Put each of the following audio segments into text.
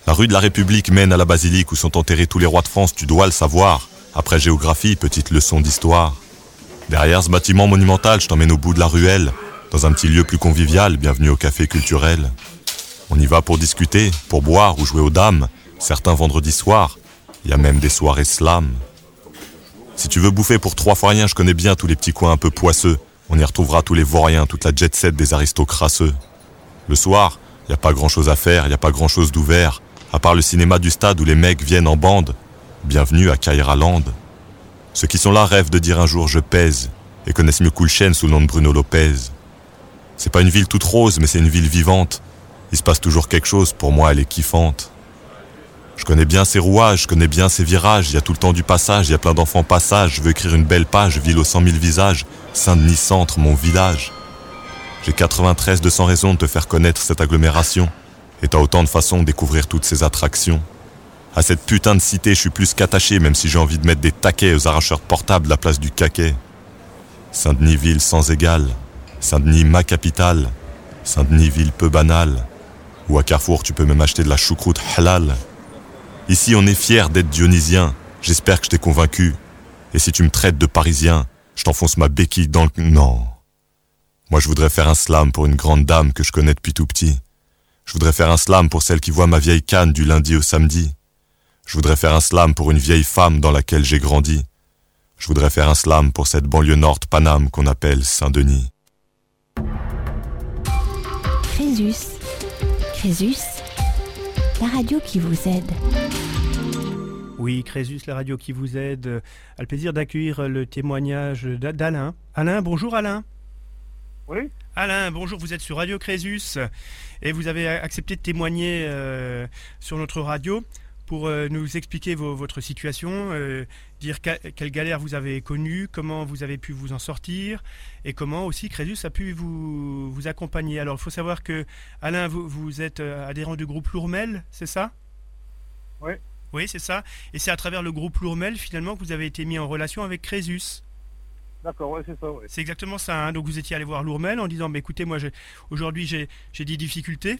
La rue de la République mène à la basilique où sont enterrés tous les rois de France, tu dois le savoir. Après géographie, petite leçon d'histoire. Derrière ce bâtiment monumental, je t'emmène au bout de la ruelle, dans un petit lieu plus convivial, bienvenue au café culturel. On y va pour discuter, pour boire ou jouer aux dames, certains vendredis soirs, il y a même des soirées slam. Si tu veux bouffer pour 3 fois rien, je connais bien tous les petits coins un peu poisseux. On y retrouvera tous les vauriens, toute la jet set des aristocrasseux. Le soir, y a pas grand chose à faire, y a pas grand chose d'ouvert, à part le cinéma du stade où les mecs viennent en bande. Bienvenue à Kairaland. Ceux qui sont là rêvent de dire un jour je pèse, et connaissent mieux Kulchen sous le nom de Bruno Lopez. C'est pas une ville toute rose, mais c'est une ville vivante. Il se passe toujours quelque chose, pour moi elle est kiffante. Je connais bien ses rouages, je connais bien ses virages, il y a tout le temps du passage, il y a plein d'enfants passage, je veux écrire une belle page, ville aux 100 000 visages, Saint-Denis centre, mon village. J'ai 93 200 raisons de te faire connaître cette agglomération, et t'as autant de façons de découvrir toutes ces attractions. À cette putain de cité, je suis plus qu'attaché, même si j'ai envie de mettre des taquets aux arracheurs de portables de la place du Caquet. Saint-Denis ville sans égal, Saint-Denis ma capitale, Saint-Denis ville peu banale, où à Carrefour tu peux même acheter de la choucroute halal. Ici, on est fiers d'être dionysien. J'espère que je t'ai convaincu. Et si tu me traites de parisien, je t'enfonce ma béquille dans le... Non. Moi, je voudrais faire un slam pour une grande dame que je connais depuis tout petit. Je voudrais faire un slam pour celle qui voit ma vieille canne du lundi au samedi. Je voudrais faire un slam pour une vieille femme dans laquelle j'ai grandi. Je voudrais faire un slam pour cette banlieue nord de Paname qu'on appelle Saint-Denis. Crésus. Crésus, la radio qui vous aide. Oui, Crésus, la radio qui vous aide, a le plaisir d'accueillir le témoignage d'Alain. Alain, bonjour Alain. Oui. Alain, bonjour, vous êtes sur Radio Crésus et vous avez accepté de témoigner sur notre radio pour nous expliquer votre situation, dire quelle galère vous avez connue, comment vous avez pu vous en sortir et comment aussi Crésus a pu vous accompagner. Alors, il faut savoir que, Alain, vous êtes adhérent du groupe Lourmel, c'est ça ? Oui. Oui, c'est ça. Et c'est à travers le groupe Lourmel, finalement, que vous avez été mis en relation avec Crésus. D'accord, ouais, c'est ça. Ouais. C'est exactement ça. Hein. Donc, vous étiez allé voir Lourmel en disant, écoutez, moi, aujourd'hui, j'ai des difficultés.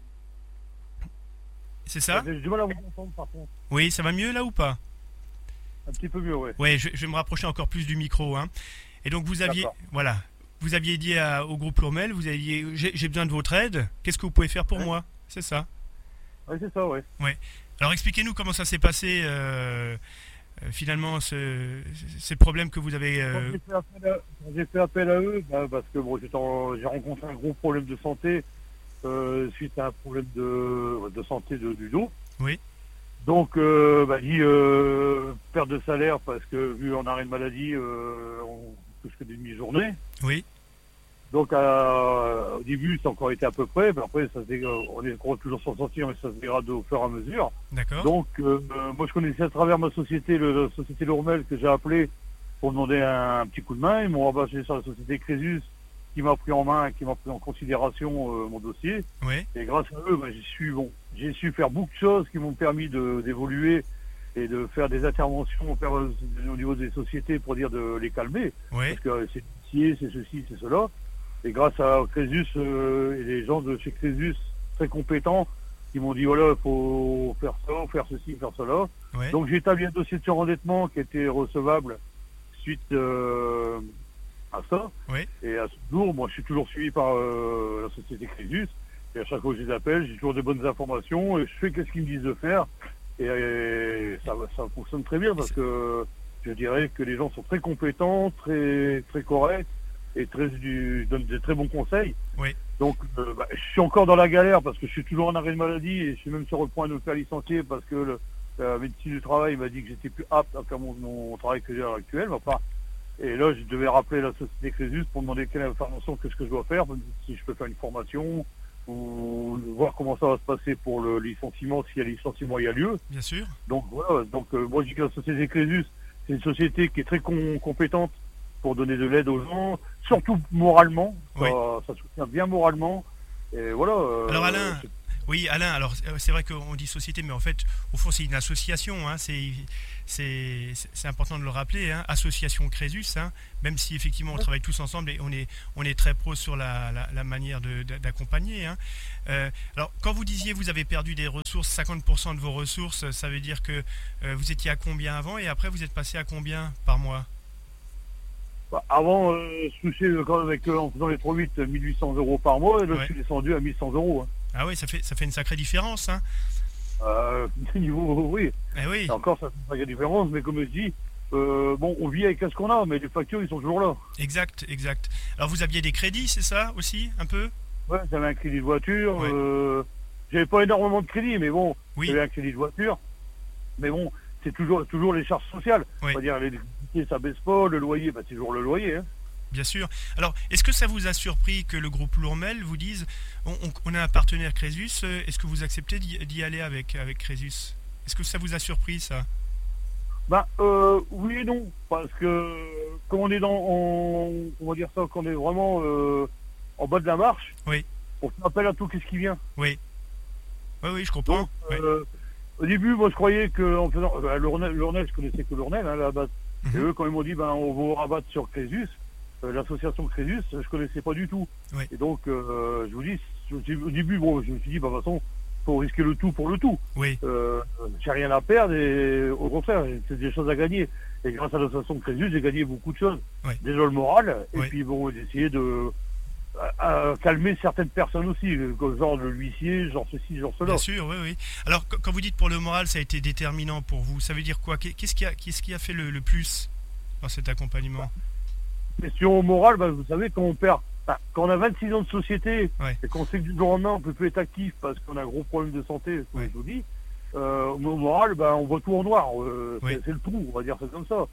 C'est ça ? J'ai du mal à vous entendre par contre. Oui, ça va mieux là ou pas ? Un petit peu mieux, oui. Oui, je vais me rapprocher encore plus du micro. Hein. Et donc vous aviez dit au groupe Lourmel, vous aviez dit j'ai besoin de votre aide, qu'est-ce que vous pouvez faire pour moi ? C'est ça ? Oui, c'est ça, oui. Ouais. Alors expliquez-nous comment ça s'est passé finalement ces problèmes que vous avez... J'ai fait appel à eux parce que bon, j'ai rencontré un gros problème de santé suite à un problème de santé du dos. Oui. Donc, dit perte de salaire parce que vu en arrêt de maladie, on touche que des demi-journées. Oui. Donc, au début, ça a encore été à peu près, mais après, on est toujours sans sortir, mais ça se dégrade au fur et à mesure. D'accord. Donc, moi, je connaissais à travers ma société, la société Lourmel, que j'ai appelé pour demander un petit coup de main. Ils m'ont rabattu sur la société Crésus, qui m'a pris en main, qui m'a pris en considération mon dossier. Oui. Et grâce à eux, j'ai su faire beaucoup de choses qui m'ont permis d'évoluer et de faire des interventions au niveau des sociétés pour dire de les calmer. Oui. Parce que c'est c'est ceci, c'est cela. Et grâce à Crésus et les gens de chez Crésus très compétents qui m'ont dit voilà, il faut faire ça, faire ceci, faire cela. Oui. Donc j'ai établi un dossier de surendettement qui était recevable suite à ça. Oui. Et à ce jour, moi je suis toujours suivi par la société Crésus. Et à chaque fois que je les appelle, j'ai toujours des bonnes informations et je fais ce qu'ils me disent de faire. Et ça fonctionne très bien parce que je dirais que les gens sont très compétents, très, très corrects et donnent de très bons conseils. Oui. Donc je suis encore dans la galère parce que je suis toujours en arrêt de maladie et je suis même sur le point de me faire licencier parce que la médecine du travail m'a dit que j'étais plus apte à faire mon travail que j'ai à l'heure actuelle. Enfin, et là, je devais rappeler la société Crésus pour demander quelle information, qu'est-ce que je dois faire, si je peux faire une formation ou voir comment ça va se passer pour le licenciement, s'il y a licenciement, il y a lieu. Bien sûr. Donc voilà, moi je dis que la société Crésus, c'est une société qui est très compétente pour donner de l'aide aux gens, surtout moralement. Oui. Ça soutient bien moralement. Et voilà. Alors Alain, Oui, Alain, alors c'est vrai qu'on dit société, mais en fait, au fond, c'est une association. Hein, c'est important de le rappeler. Hein, association Crésus, hein, même si effectivement on travaille tous ensemble et on est très pro sur la manière d'accompagner. Hein. Alors, quand vous disiez vous avez perdu des ressources, 50% de vos ressources, ça veut dire que vous étiez à combien avant et après vous êtes passé à combien par mois? Avant, je touchais quand même en faisant les 3-8, 1800 € par mois, et là je suis descendu à 1100 €. Hein. Ah oui, ça fait une sacrée différence. Hein. Niveau, oui. Eh oui. Et encore, ça fait une sacrée différence, mais comme je dis, bon, on vit avec ce qu'on a, mais les factures, ils sont toujours là. Exact. Alors vous aviez des crédits, c'est ça aussi, un peu? Ouais, j'avais un crédit de voiture, Ouais. j'avais pas énormément de crédit, mais bon, Oui. j'avais un crédit de voiture, mais bon, c'est toujours les charges sociales. Oui. C'est-à-dire, l'électricité, ça baisse pas, le loyer, bah, c'est toujours le loyer. Hein. Bien sûr. Alors, est-ce que ça vous a surpris que le groupe Lourmel vous dise on a un partenaire Crésus, est-ce que vous acceptez d'y aller avec Crésus? Est-ce que ça vous a surpris, ça? Bah, oui et non, parce que quand on est on va dire ça, quand on est vraiment en bas de la marche, Oui. on fait appel à tout ce qui vient. Oui, je comprends. Donc, Oui. au début, moi, je croyais qu'en faisant Lournel, je connaissais que Lournel, hein, à la base. Et Mhm. eux, quand ils m'ont dit, ben, on va vous rabattre sur Crésus, l'association Crésus, je connaissais pas du tout. Oui. Et donc, je vous dis, au début, bon, je me suis dit, bah, de toute façon, faut risquer le tout pour le tout. Oui, J'ai rien à perdre et au contraire, c'est des choses à gagner. Et grâce à l'association Crésus, j'ai gagné beaucoup de choses. Oui. Déjà le moral, et Oui. puis bon, d'essayer de calmer certaines personnes aussi, genre le huissier, genre ceci, genre cela. bien sûr, oui. Alors, quand vous dites pour le moral, ça a été déterminant pour vous, ça veut dire quoi? Qu'est-ce qui a fait le plus dans cet accompagnement? Question morale, bah, vous savez, quand on perd, quand on a 26 ans de société, Ouais. et qu'on sait que du jour au lendemain, on peut plus être actif parce qu'on a un gros problème de santé, comme Ouais. je vous dis, au moral, bah, on voit tout en noir. Oui. C'est le trou, on va dire ça comme ça.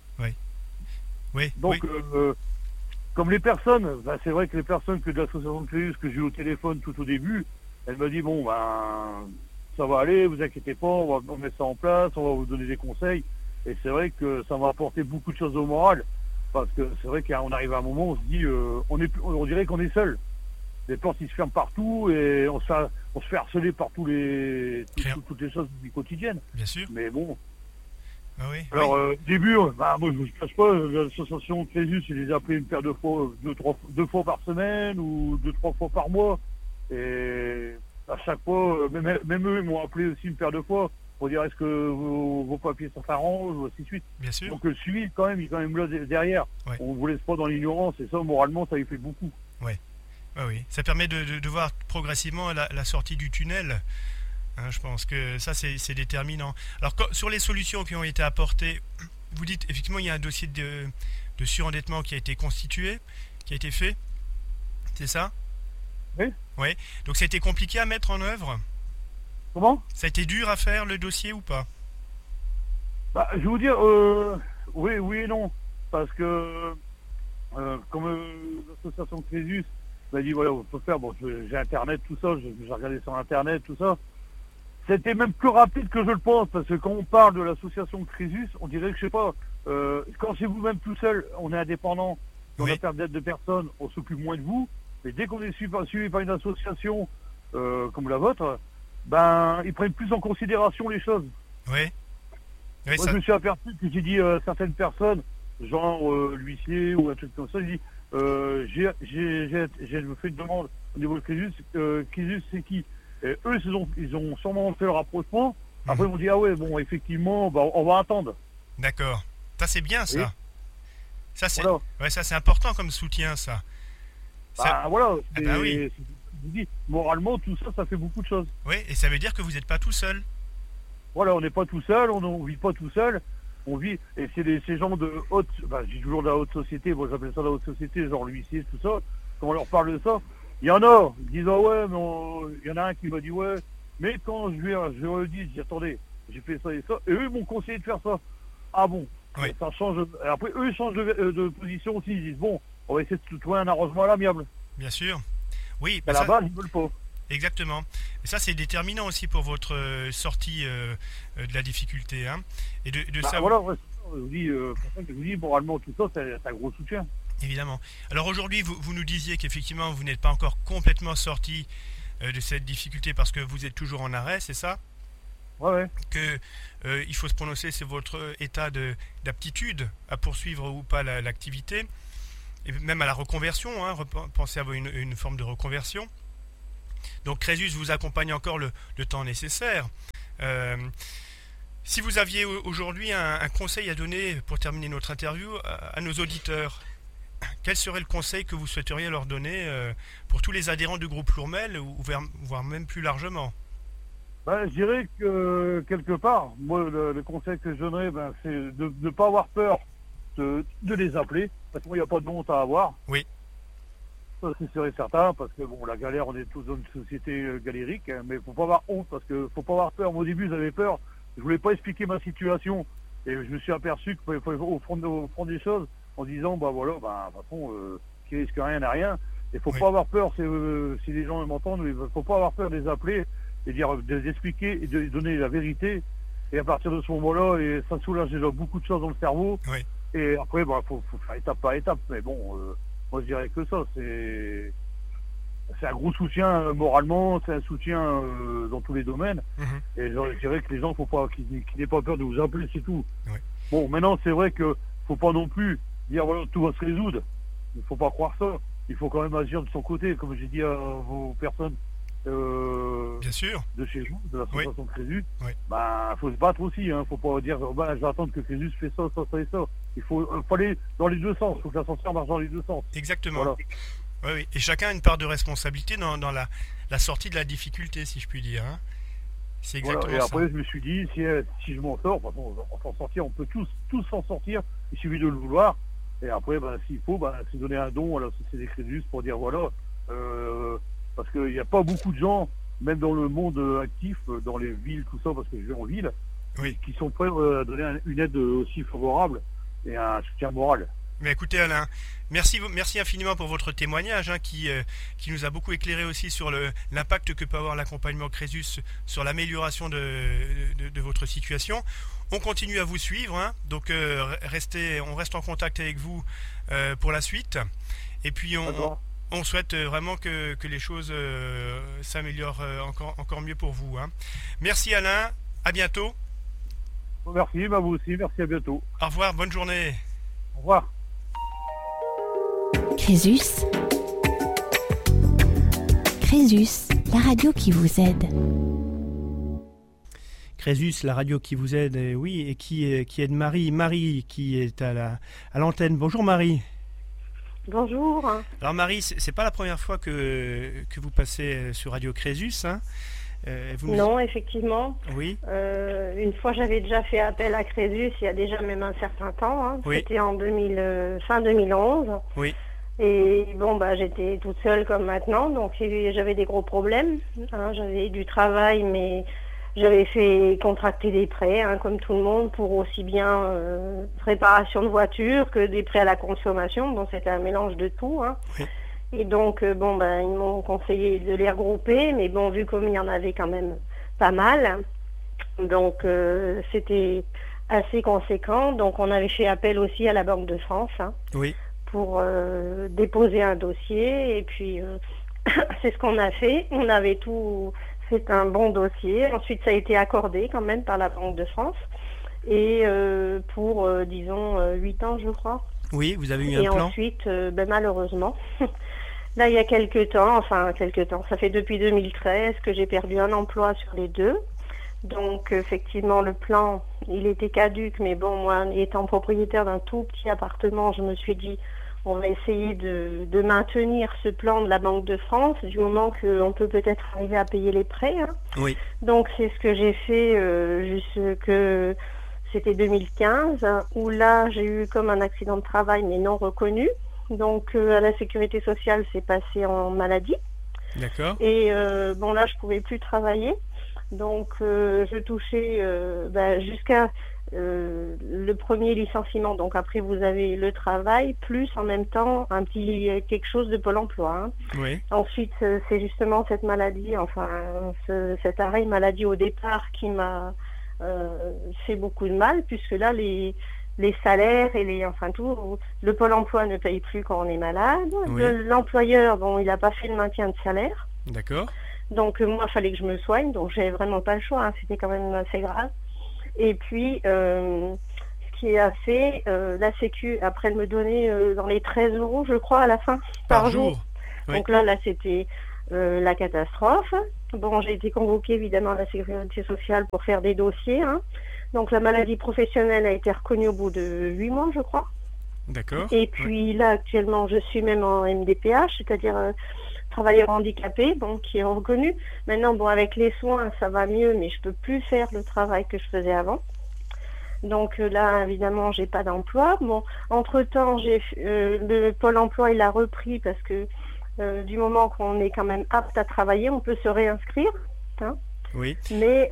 Oui, Donc, oui. comme les personnes, bah, c'est vrai que les personnes que de l'association de Créus que j'ai eu au téléphone tout au début, elle m'a dit, bon, ben, ça va aller, vous inquiétez pas, on va mettre ça en place, on va vous donner des conseils. Et c'est vrai que ça m'a apporté beaucoup de choses au moral. Parce que c'est vrai qu'on arrive à un moment où on se dit, on dirait qu'on est seul. Les portes ils se ferment partout et on se fait harceler par toutes les choses du quotidienne. Bien sûr. Mais bon. Ah oui. Alors, début, bah, moi je ne cache pas, l'association Crésus, je les ai appelés une paire de fois, deux fois par semaine ou 2-3 fois par mois. Et à chaque fois, même eux, ils m'ont appelé aussi une paire de fois pour dire est-ce que vos papiers s'arrangent ou ainsi de suite. Bien sûr. Donc le suivi, quand même, il est quand même là derrière. Ouais. On ne vous laisse pas dans l'ignorance et ça, moralement, ça y fait beaucoup. Ah oui. Ça permet de voir progressivement la sortie du tunnel. Hein, je pense que ça, c'est déterminant. Alors, sur les solutions qui ont été apportées, vous dites effectivement il y a un dossier de surendettement qui a été constitué, qui a été fait. C'est ça? Oui. Oui. Donc ça a été compliqué à mettre en œuvre? Comment? Ça a été dur à faire le dossier ou pas? Bah, je vais vous dire, oui et non. Parce que, comme l'association Crésus m'a dit, voilà, on peut faire, bon, j'ai Internet, tout ça, j'ai regardé sur Internet, tout ça. C'était même plus rapide que je le pense, parce que quand on parle de l'association Crésus, on dirait que, je sais pas, quand c'est vous-même tout seul, on est indépendant, on Oui. a perte d'aide de personne, on s'occupe moins de vous. Mais dès qu'on est suivi par une association comme la vôtre, ben, ils prennent plus en considération les choses. Oui. Oui, Moi, ça... je me suis aperçu que j'ai dit certaines personnes, genre l'huissier ou un truc comme ça, j'ai dit, je me fais une demande au niveau de Crésus, Crésus c'est qui? Et eux, ils ont sûrement fait le rapprochement. Après, ils m'ont dit, ah ouais, bon, effectivement, bah, on va attendre. D'accord. Ça, c'est bien, ça. Oui. Ça, c'est Voilà. ouais, ça, c'est important comme soutien, ça. Bah, voilà. Ah bah oui. Je vous dis, moralement, tout ça, ça fait beaucoup de choses. Oui, et ça veut dire que vous n'êtes pas tout seul. Voilà, on n'est pas tout seul, on vit pas tout seul. On vit, et c'est ces gens de haute, bah, j'ai toujours de la haute société, moi j'appelle ça la haute société, genre l'huissier, tout ça. Quand on leur parle de ça, il y en a, ils disent, ah ouais, mais il y en a un qui m'a dit, ouais, mais quand je leur dis, je dis, attendez, j'ai fait ça et ça, et eux ils m'ont conseillé de faire ça. Ah bon, Oui. ça change. Et après, eux ils changent de position aussi, ils disent, bon, on va essayer de trouver un arrangement à l'amiable. Bien sûr. Oui, À bah la ça- base, ils veulent pas. exactement. Et ça, c'est déterminant aussi pour votre sortie de la difficulté. Hein. Et de Bah, ça, voilà, ouais, c'est ça, je vous dis, pour ça que je vous dis, moralement, tout ça, c'est un gros soutien. évidemment. Alors aujourd'hui, vous nous disiez qu'effectivement, vous n'êtes pas encore complètement sorti de cette difficulté parce que vous êtes toujours en arrêt, c'est ça ? Ouais. Que il faut se prononcer sur votre état d'aptitude à poursuivre ou pas l'activité, et même à la reconversion, hein, pensez à une forme de reconversion. Donc Crésus vous accompagne encore le temps nécessaire. Si vous aviez aujourd'hui un conseil à donner pour terminer notre interview à nos auditeurs, quel serait le conseil que vous souhaiteriez leur donner pour tous les adhérents du groupe Lourmel, voire même plus largement ? Je dirais que quelque part, moi, le conseil que je donnerais, c'est de ne pas avoir peur de les appeler. Parce qu'il n'y a pas de honte à avoir. Oui. Ça, c'est sûr et certain, parce que bon, la galère, on est tous dans une société galérique, hein, mais il ne faut pas avoir honte, parce qu'il ne faut pas avoir peur. Moi, au début, j'avais peur. Je ne voulais pas expliquer ma situation. Et je me suis aperçu qu'il faut au fond des choses, en disant, de toute façon, qui risque rien n'a rien. Il ne faut pas avoir peur, si les gens m'entendent, il ne faut pas avoir peur de les appeler et de les expliquer et de donner la vérité. Et à partir de ce moment-là, et ça soulage déjà beaucoup de choses dans le cerveau. Oui. Et après, faut faire étape par étape. Mais bon, moi je dirais que ça, c'est un gros soutien moralement, c'est un soutien dans tous les domaines. Et je dirais que les gens, qu'ils n'aient pas peur de vous appeler, c'est tout. Oui. Bon, maintenant, c'est vrai que faut pas non plus dire voilà, tout va se résoudre. Il faut pas croire ça. Il faut quand même agir de son côté, comme j'ai dit à vos personnes. Bien sûr. De chez vous, de l'association de Crésus, faut se battre aussi, hein. Faut pas dire je vais attendre que Crésus fait ça et ça. Il faut aller dans les deux sens, il faut que l'ascenseur marche dans les deux sens. Exactement. Voilà. Oui. Et chacun a une part de responsabilité dans la sortie de la difficulté, si je puis dire. Hein. C'est exactement ça. Et après, ça. je me suis dit, si je m'en sors, on va s'en sortir, on peut tous s'en sortir, il suffit de le vouloir. Et après, s'il faut, c'est donner un don à la société des Crésus pour dire voilà, parce qu'il n'y a pas beaucoup de gens, même dans le monde actif, dans les villes, tout ça, parce que je vais en ville, qui sont prêts à donner une aide aussi favorable et un soutien moral. Mais écoutez Alain, merci infiniment pour votre témoignage hein, qui nous a beaucoup éclairé aussi sur l'impact que peut avoir l'accompagnement Crésus sur l'amélioration de votre situation. On continue à vous suivre, hein, donc on reste en contact avec vous pour la suite. Et puis on souhaite vraiment que les choses s'améliorent encore mieux pour vous. Hein. Merci Alain, à bientôt. Merci, vous aussi, merci, à bientôt. Au revoir, bonne journée. Au revoir. Crésus, la radio qui vous aide. Crésus, la radio qui vous aide, oui, et qui aide Marie qui est à l'antenne. Bonjour Marie. Bonjour. Alors Marie, c'est pas la première fois que vous passez sur Radio Crésus, hein. Non, effectivement. Oui. Une fois, j'avais déjà fait appel à Crésus, il y a déjà même un certain temps. Hein. Oui. C'était en fin 2011. Oui. Et bon, j'étais toute seule comme maintenant, donc j'avais des gros problèmes. Hein. J'avais du travail, mais j'avais fait contracter des prêts, hein, comme tout le monde, pour aussi bien réparation de voiture que des prêts à la consommation. Bon, c'était un mélange de tout. Hein. Oui. Et donc, ils m'ont conseillé de les regrouper, mais bon, vu comme il y en avait quand même pas mal, donc c'était assez conséquent. Donc, on avait fait appel aussi à la Banque de France oui. pour déposer un dossier. Et puis, c'est ce qu'on a fait. On avait tout fait un bon dossier. Ensuite, ça a été accordé quand même par la Banque de France. Et pour, disons, 8 ans, je crois. Oui, vous avez eu un plan. Et ensuite, malheureusement, là, il y a quelques temps, ça fait depuis 2013 que j'ai perdu un emploi sur les deux. Donc, effectivement, le plan, il était caduc, mais bon, moi, étant propriétaire d'un tout petit appartement, je me suis dit, on va essayer de maintenir ce plan de la Banque de France, du moment qu'on peut peut-être arriver à payer les prêts. Hein. Oui. Donc, c'est ce que j'ai fait jusque... C'était 2015, où là, j'ai eu comme un accident de travail, mais non reconnu. Donc, à la sécurité sociale, c'est passé en maladie. D'accord. Et là, je pouvais plus travailler. Donc, je touchais jusqu'à le premier licenciement. Donc, après, vous avez le travail, plus en même temps, quelque chose de Pôle emploi. Hein. Oui. Ensuite, c'est justement cette maladie, cet arrêt maladie au départ qui m'a... fait beaucoup de mal, puisque là les salaires et le Pôle emploi ne paye plus quand on est malade. Oui. L'employeur, il n'a pas fait le maintien de salaire. D'accord. Donc moi, il fallait que je me soigne, donc j'avais vraiment pas le choix, hein, c'était quand même assez grave. Et puis, ce qui a fait, la Sécu, après, elle me donnait dans les 13 € je crois, à la fin, par jour. Oui. Donc là, c'était la catastrophe. Bon, j'ai été convoquée évidemment à la Sécurité sociale pour faire des dossiers, hein. Donc la maladie professionnelle a été reconnue au bout de 8 mois, je crois. D'accord. Et puis là, actuellement, je suis même en MDPH, c'est-à-dire travailleur handicapé, bon, qui est reconnu. Maintenant, bon, avec les soins, ça va mieux, mais je peux plus faire le travail que je faisais avant. Donc là, évidemment, j'ai pas d'emploi. Bon, entre-temps, le Pôle emploi, il a repris parce que du moment qu'on est quand même apte à travailler, on peut se réinscrire, hein. Oui. Mais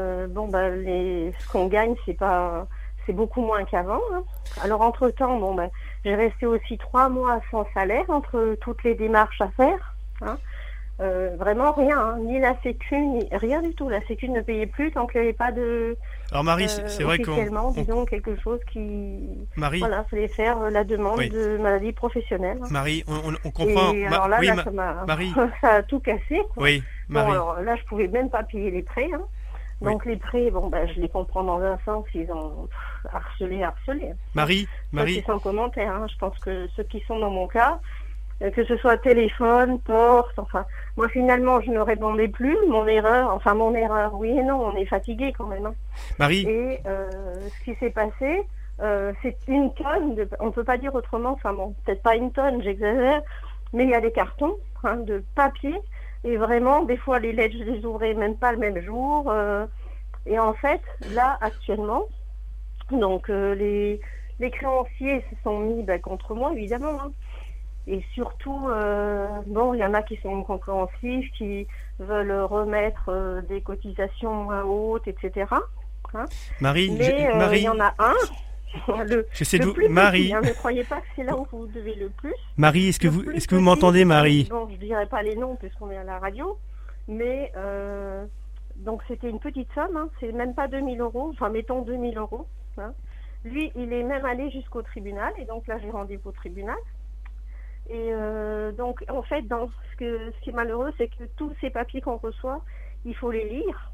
ce qu'on gagne, c'est beaucoup moins qu'avant, hein. Alors entre-temps, j'ai resté aussi 3 mois sans salaire entre toutes les démarches à faire, hein. Vraiment rien, hein. Ni la Sécu, ni rien du tout. La Sécu ne payait plus tant qu'il n'y avait pas de... Alors Marie, c'est vrai officiellement, disons, quelque chose qui... Marie, Voilà, il fallait faire la demande Oui. de maladie professionnelle, hein. Marie, on comprend. Et alors là, oui, Marie. Marie. Ça a tout cassé, quoi. Oui, Bon, Marie. alors là, je pouvais même pas payer les prêts, hein. Donc les prêts, je les comprends dans un sens, ils ont harcelé. Marie. C'est sans commentaire, hein. Je pense que ceux qui sont dans mon cas, que ce soit téléphone, porte, enfin, moi finalement je ne répondais plus, mon erreur, oui et non, on est fatigué quand même, hein. Marie. Et ce qui s'est passé, c'est une tonne, on peut pas dire autrement, peut-être pas une tonne, j'exagère, mais il y a des cartons, hein, de papier. Et vraiment, des fois, les lettres, je les ouvrais même pas le même jour. Et en fait, là, actuellement, donc les créanciers se sont mis contre moi, évidemment, hein. Et surtout, il y en a qui sont compréhensifs, qui veulent remettre des cotisations moins hautes, etc. Hein. Marie, mais Marie. Il y en a un. le plus Marie. Petit, hein, ne croyez pas que c'est là où vous devez le plus. Marie, est-ce que vous m'entendez, Marie? Bon, je dirais pas les noms puisqu'on est à la radio, mais donc c'était une petite somme, hein, c'est même pas 2000 €, enfin mettons 2000 €. Hein. Lui, il est même allé jusqu'au tribunal, et donc là j'ai rendez-vous au tribunal. Et donc en fait, ce qui est malheureux, c'est que tous ces papiers qu'on reçoit, il faut les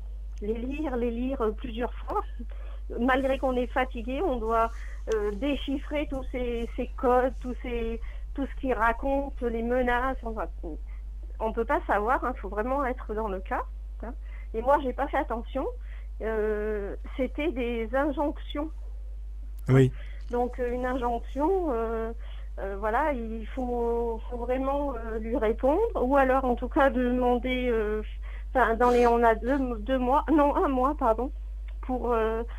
lire plusieurs fois. Malgré qu'on est fatigué, on doit déchiffrer tous ces codes, tout ce qui raconte, les menaces. Enfin, on ne peut pas savoir, il faut vraiment être dans le cas, hein. Et moi, j'ai pas fait attention. C'était des injonctions. Oui. Donc une injonction, il faut vraiment lui répondre, ou alors en tout cas demander. On a 2 mois, non 1 mois, pardon, pour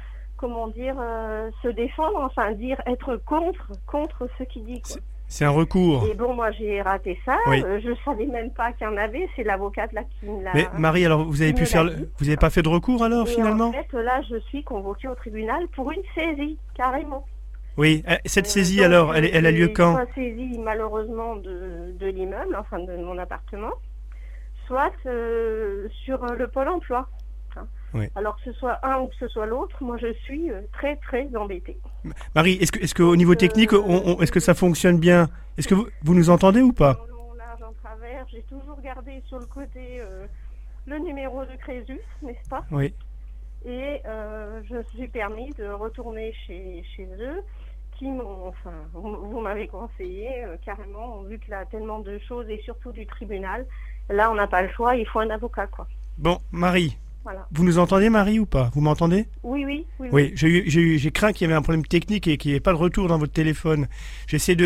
se défendre, être contre ce qu'il dit, quoi. C'est un recours. Et bon, moi j'ai raté ça, Oui. Je savais même pas qu'il y en avait, c'est l'avocate là qui me l'a... Mais Marie, alors vous avez pas fait de recours alors, et finalement? En fait, là je suis convoquée au tribunal pour une saisie, carrément. Oui, cette saisie alors, elle a lieu quand? Soit saisie malheureusement de l'immeuble, de mon appartement, soit sur le Pôle emploi. Oui. Alors que ce soit un ou que ce soit l'autre, moi je suis très très embêtée. Marie, est-ce que au niveau technique, est-ce que ça fonctionne bien? Est-ce que vous nous entendez ou pas? Dans mon large en travers, j'ai toujours gardé sur le côté le numéro de Crésus, n'est-ce pas? Oui. Et je me suis permis de retourner chez eux, qui m'ont, vous m'avez conseillé carrément, vu qu'il y a tellement de choses et surtout du tribunal. Là, on n'a pas le choix, il faut un avocat, quoi. Bon, Marie. Voilà. Vous nous entendez, Marie, ou pas? Vous m'entendez? Oui. Oui, j'ai craint qu'il y avait un problème technique et qu'il n'y ait pas de retour dans votre téléphone. J'essaie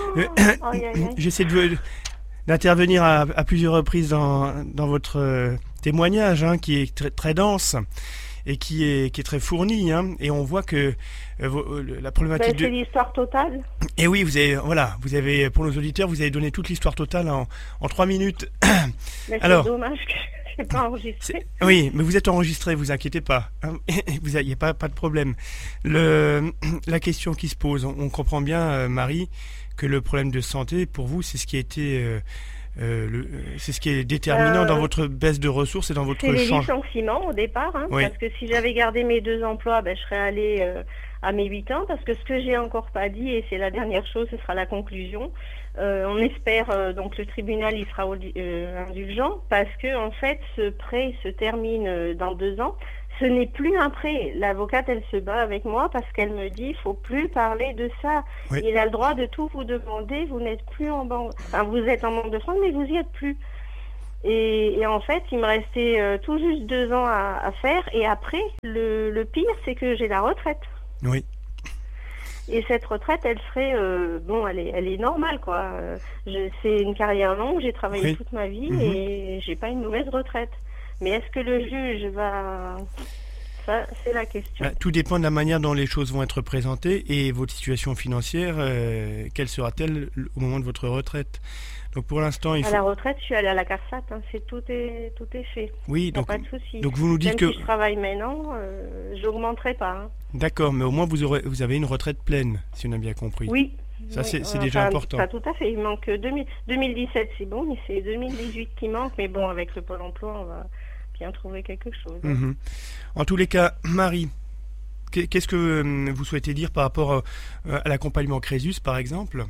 d'intervenir à plusieurs reprises dans votre témoignage, hein, qui est très, très dense et qui est très fourni, hein, et on voit que la problématique c'est l'histoire totale. Et oui, vous avez pour nos auditeurs, vous avez donné toute l'histoire totale en 3 minutes. Mais alors, c'est dommage que je n'ai pas enregistré. Oui, mais vous êtes enregistré, vous inquiétez pas, hein, il n'y a pas de problème. La question qui se pose, on comprend bien, Marie, que le problème de santé pour vous, c'est ce qui a été c'est ce qui est déterminant dans votre baisse de ressources et dans votre C'est les changement. licenciements au départ, Oui. parce que si j'avais gardé mes 2 emplois, je serais allée à mes 8 ans, parce que ce que j'ai encore pas dit, et c'est la dernière chose, ce sera la conclusion, on espère, donc le tribunal il sera indulgent, parce que en fait ce prêt se termine dans 2 ans. Ce n'est plus un prêt. L'avocate, elle se bat avec moi parce qu'elle me dit, il faut plus parler de ça. Oui. Il a le droit de tout vous demander. Vous n'êtes plus en banque. Enfin, vous êtes en banque de France, mais vous y êtes plus. Et en fait, il me restait tout juste 2 ans à faire. Et après, le pire, c'est que j'ai la retraite. Oui. Et cette retraite, elle serait, elle est normale, quoi. C'est une carrière longue. J'ai travaillé Oui. toute ma vie Mhm. et j'ai pas une mauvaise retraite. Mais est-ce que le juge va... Ça, c'est la question. Tout dépend de la manière dont les choses vont être présentées et votre situation financière, quelle sera-t-elle au moment de votre retraite? Donc pour l'instant, il À faut... la retraite, je suis allée à la CARSAT. Tout est fait. Oui, Il n'y a donc, pas de souci. donc vous nous dites Même que... si je travaille maintenant, je n'augmenterai pas. D'accord, mais au moins vous avez une retraite pleine, si on a bien compris. Oui. Ça, Oui, c'est déjà important. Ça, tout à fait. Il manque 2017, c'est bon, mais c'est 2018 qui manque. Mais bon, avec le Pôle emploi, on va bien trouver quelque chose. Mhm. En tous les cas, Marie, qu'est-ce que vous souhaitez dire par rapport à l'accompagnement Crésus, par exemple?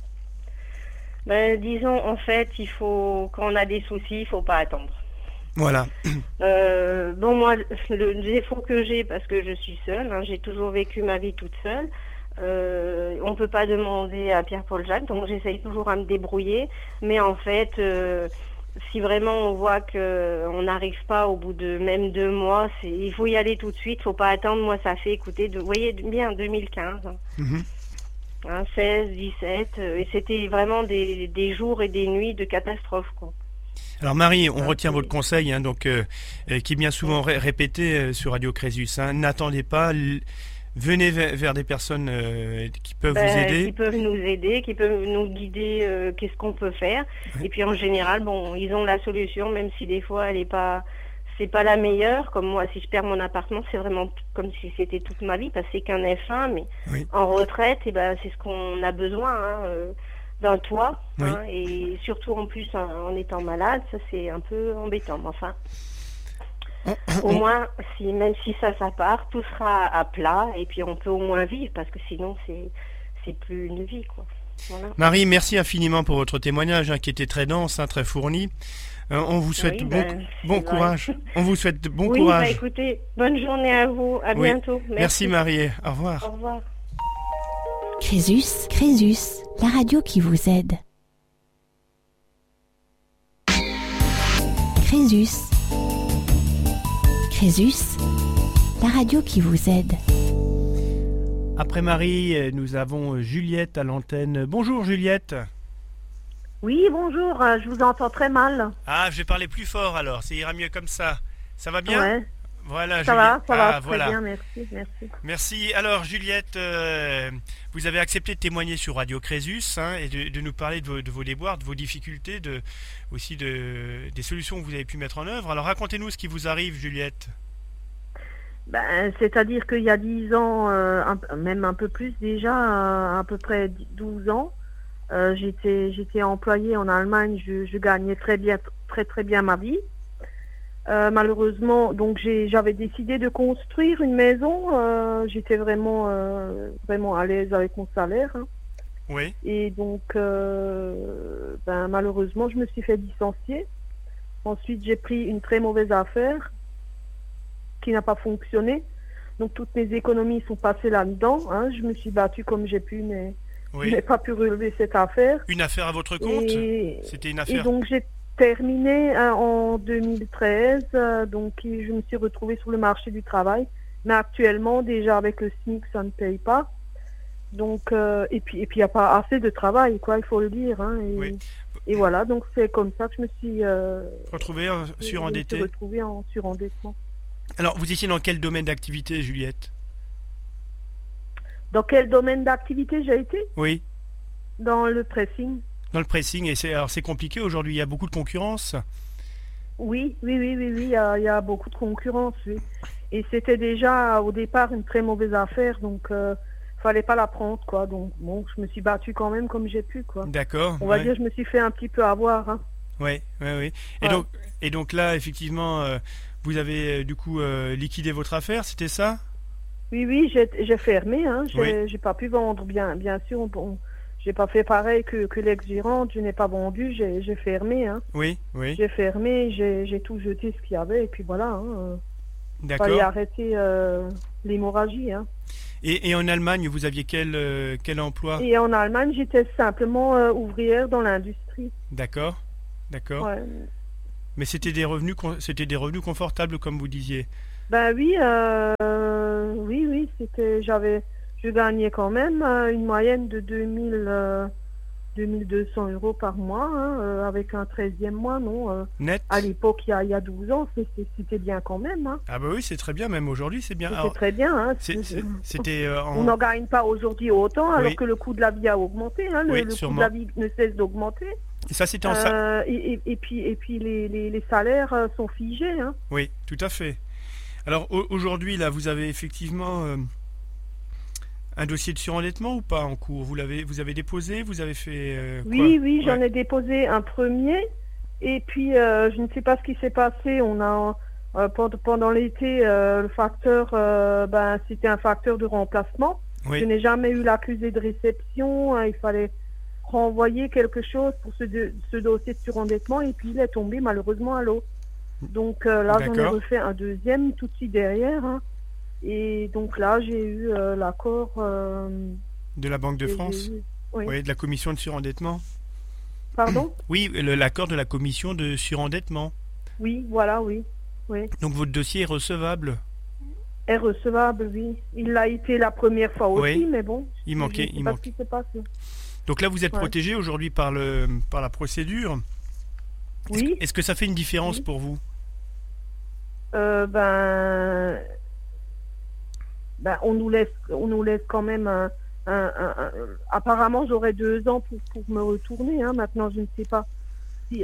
Disons, en fait, quand on a des soucis, il faut pas attendre. Voilà. Moi, le défaut que j'ai, parce que je suis seule, j'ai toujours vécu ma vie toute seule, on peut pas demander à Pierre-Paul Jacques, donc j'essaye toujours à me débrouiller, mais en fait, si vraiment on voit qu'on n'arrive pas au bout de même 2 mois, il faut y aller tout de suite, faut pas attendre. Moi, ça fait, écoutez, vous voyez bien 2015, Mhm. 16, 17, et c'était vraiment des jours et des nuits de catastrophe, quoi. Alors Marie, on retient votre conseil, qui est bien souvent répété sur Radio Crésus. N'attendez pas, venez vers des personnes qui peuvent vous aider. Qui peuvent nous aider, qui peuvent nous guider, qu'est-ce qu'on peut faire. Oui. Et puis en général, ils ont la solution, même si des fois c'est pas la meilleure. Comme moi, si je perds mon appartement, c'est vraiment comme si c'était toute ma vie, parce que c'est qu'un F1, mais Oui. en retraite, c'est ce qu'on a besoin, d'un toit, Oui. et surtout en plus en étant malade, ça c'est un peu embêtant. Mais enfin, au moins, même si ça part, tout sera à plat, et puis on peut au moins vivre, parce que sinon c'est plus une vie, quoi. Voilà. Marie, merci infiniment pour votre témoignage, qui était très dense, très fourni. On vous souhaite bon courage. On vous souhaite bon courage. Écoutez, bonne journée à vous. À bientôt. Merci Marie. Au revoir. Au revoir. Crésus, la radio qui vous aide. Crésus, la radio qui vous aide. Après Marie, nous avons Juliette à l'antenne. Bonjour Juliette. Oui, bonjour, je vous entends très mal. Ah, je vais parler plus fort alors, ça ira mieux comme ça. Ça va bien? Ouais. Voilà, Ça Juliette. va, très voilà. bien, merci. Merci. Alors Juliette, vous avez accepté de témoigner sur Radio Crésus et de nous parler de vos déboires, de vos difficultés, aussi des solutions que vous avez pu mettre en œuvre. Alors racontez-nous ce qui vous arrive, Juliette. C'est-à-dire qu'il y a 10 ans, même un peu plus déjà, à peu près 12 ans, j'étais employée en Allemagne, je gagnais très bien ma vie. Malheureusement, donc j'avais décidé de construire une maison. J'étais vraiment à l'aise avec mon salaire. Oui. Et donc, malheureusement, je me suis fait licencier. Ensuite, j'ai pris une très mauvaise affaire qui n'a pas fonctionné. Donc, toutes mes économies sont passées là-dedans. Je me suis battue comme j'ai pu, mais je n'ai pas pu relever cette affaire. Une affaire à votre compte? C'était une affaire. Et donc, j'ai terminé en 2013, donc je me suis retrouvée sur le marché du travail, mais actuellement déjà avec le SMIC ça ne paye pas, donc et puis il n'y a pas assez de travail, quoi, il faut le dire, et voilà, donc c'est comme ça que je me suis retrouvée surendettée. en surendettement. Alors vous étiez dans quel domaine d'activité, Juliette? Dans quel domaine d'activité j'ai été? Oui. Dans le pressing. Dans le pressing, et c'est compliqué aujourd'hui, il y a beaucoup de concurrence. Oui, il y a beaucoup de concurrence, oui. Et c'était déjà au départ une très mauvaise affaire, donc fallait pas la prendre, quoi. Donc bon, je me suis battue quand même comme j'ai pu, quoi. D'accord. On va dire, je me suis fait un petit peu avoir. Oui, oui, oui. Ouais. Et donc là, effectivement, vous avez du coup liquidé votre affaire, c'était ça? Oui, j'ai fermé, hein. Oui. J'ai pas pu vendre, bien sûr. Bon, j'ai pas fait pareil que l'ex-gérante, je n'ai pas vendu, j'ai fermé, hein. Oui, oui. J'ai fermé, j'ai tout jeté ce qu'il y avait, et puis voilà, hein. Fallait D'accord. arrêter l'hémorragie, hein. Et en Allemagne, vous aviez quel emploi? Et en Allemagne, j'étais simplement ouvrière dans l'industrie. D'accord, d'accord. Ouais. Mais c'était des revenus confortables, comme vous disiez. Ben oui, oui, je gagnais quand même une moyenne de 2200 euros par mois, hein, avec un 13e mois, non. Net? À l'époque, il y a 12 ans, c'était bien quand même, hein. Ah bah oui, c'est très bien, même aujourd'hui, c'est bien. C'était Alors, très bien, hein. c'était On n'en gagne pas aujourd'hui autant, alors Oui. que le coût de la vie a augmenté, hein. Oui, Le coût de sûrement. la vie ne cesse d'augmenter. Et ça, c'était Et puis les salaires sont figés, hein. Oui, tout à fait. Alors aujourd'hui, là, vous avez effectivement un dossier de surendettement ou pas en cours? Vous avez déposé, vous avez fait quoi? Oui, j'en Ouais. ai déposé un premier. Et puis, je ne sais pas ce qui s'est passé. On a pendant l'été, le facteur, c'était un facteur de remplacement. Je Oui, n'ai jamais eu l'accusé de réception. Il fallait renvoyer quelque chose pour ce dossier de surendettement. Et puis, il est tombé malheureusement à l'eau. Donc là, j'en ai D'accord. refait un deuxième tout de suite derrière, hein. Et donc là, j'ai eu l'accord. De la Banque de J'ai France? eu- Oui. Oui, de la commission de surendettement? Pardon? Oui, l'accord de la commission de surendettement. Oui, voilà, oui. Oui. Donc votre dossier est recevable? Est recevable, oui. Il l'a été la première fois aussi, Oui. mais bon. Il manquait, Je sais il pas manquait. ce qui s'est passé. Donc là, vous êtes Ouais. protégé aujourd'hui par la procédure. Oui. Est-ce que ça fait une différence Oui. pour vous? On nous laisse quand même apparemment, j'aurai 2 ans pour me retourner, hein. Maintenant, je ne sais pas si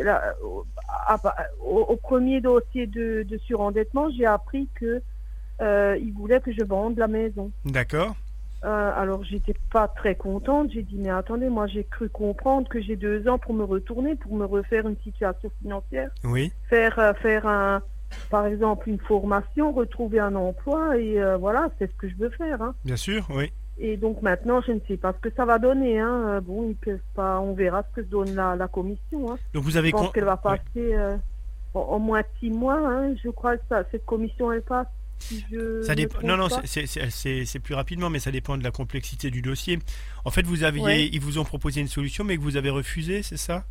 au premier dossier de surendettement, j'ai appris que il voulait que je vende la maison. D'accord. Alors, j'étais pas très contente. J'ai dit, mais attendez, moi, j'ai cru comprendre que j'ai 2 ans pour me retourner, pour me refaire une situation financière, Oui. faire par exemple, une formation, retrouver un emploi, et voilà, c'est ce que je veux faire, hein. Bien sûr, oui. Et donc maintenant, je ne sais pas ce que ça va donner, hein. Bon, ils peuvent pas, on verra ce que donne la commission, hein. Donc vous avez Je pense qu'elle va ouais. passer au moins 6 mois, hein. Je crois que cette commission, elle passe. Si je Ça me dépend. trompe Non, non, pas. c'est plus rapidement, mais ça dépend de la complexité du dossier. En fait, Ouais. ils vous ont proposé une solution, mais que vous avez refusé, c'est ça?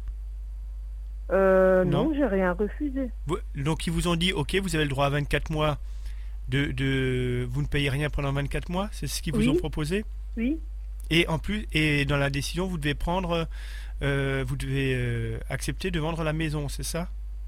Non. Non, j'ai rien refusé. Donc ils vous ont dit, ok, vous avez le droit à 24 mois vous ne payez rien pendant 24 mois, c'est ce qu'ils vous ont Oui. proposé? Oui. Et en plus, et dans la décision, vous devez accepter de vendre la maison, c'est ça?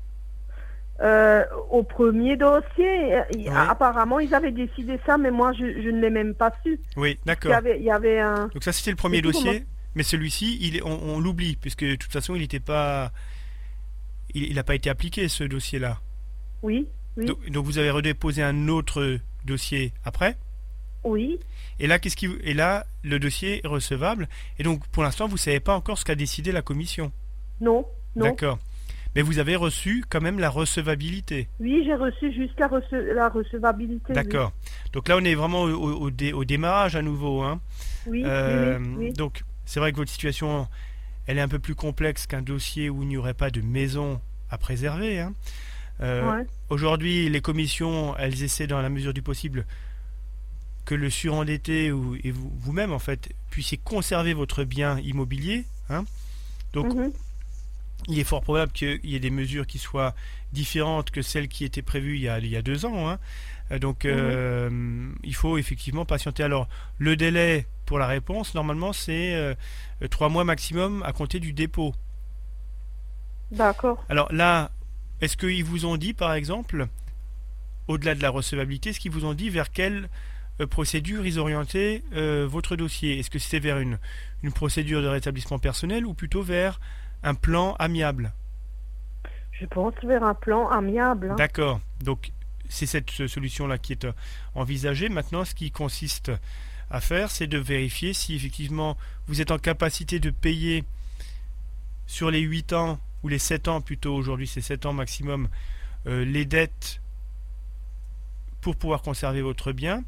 Au premier dossier, Oui. apparemment, ils avaient décidé ça, mais moi, je ne l'ai même pas su. Oui, Il d'accord. y avait un... Donc ça, c'était le premier Et puis, dossier, mais celui-ci, on l'oublie, puisque de toute façon, il n'était pas, il n'a pas été appliqué, ce dossier-là. Oui, oui, Donc vous avez redéposé un autre dossier après. oui. Et là, le dossier est recevable. Et donc, pour l'instant, vous ne savez pas encore ce qu'a décidé la commission. Non, non. D'accord. Mais vous avez reçu quand même la recevabilité. Oui, j'ai reçu juste la recevabilité. oui. D'accord. Donc là, on est vraiment au démarrage à nouveau, hein. Oui, oui. Donc, c'est vrai que votre situation, elle est un peu plus complexe qu'un dossier où il n'y aurait pas de maison à préserver, hein. Ouais. Aujourd'hui, les commissions, elles essaient dans la mesure du possible que le surendetté et vous-même, en fait, puissiez conserver votre bien immobilier, hein. Donc, Mhm. il est fort probable qu'il y ait des mesures qui soient différentes que celles qui étaient prévues il y a 2 ans, hein. Donc, il faut effectivement patienter. Alors, le délai pour la réponse, normalement, c'est 3 mois maximum à compter du dépôt. D'accord. Alors là, est-ce qu'ils vous ont dit, par exemple, au-delà de la recevabilité, est-ce qu'ils vous ont dit vers quelle procédure ils orientaient votre dossier? Est-ce que c'était vers une procédure de rétablissement personnel ou plutôt vers un plan amiable? Je pense vers un plan amiable, hein. D'accord. Donc, c'est cette solution-là qui est envisagée. Maintenant, ce qui consiste à faire, c'est de vérifier si effectivement vous êtes en capacité de payer sur les 8 ans ou les 7 ans plutôt, aujourd'hui c'est 7 ans maximum, les dettes pour pouvoir conserver votre bien.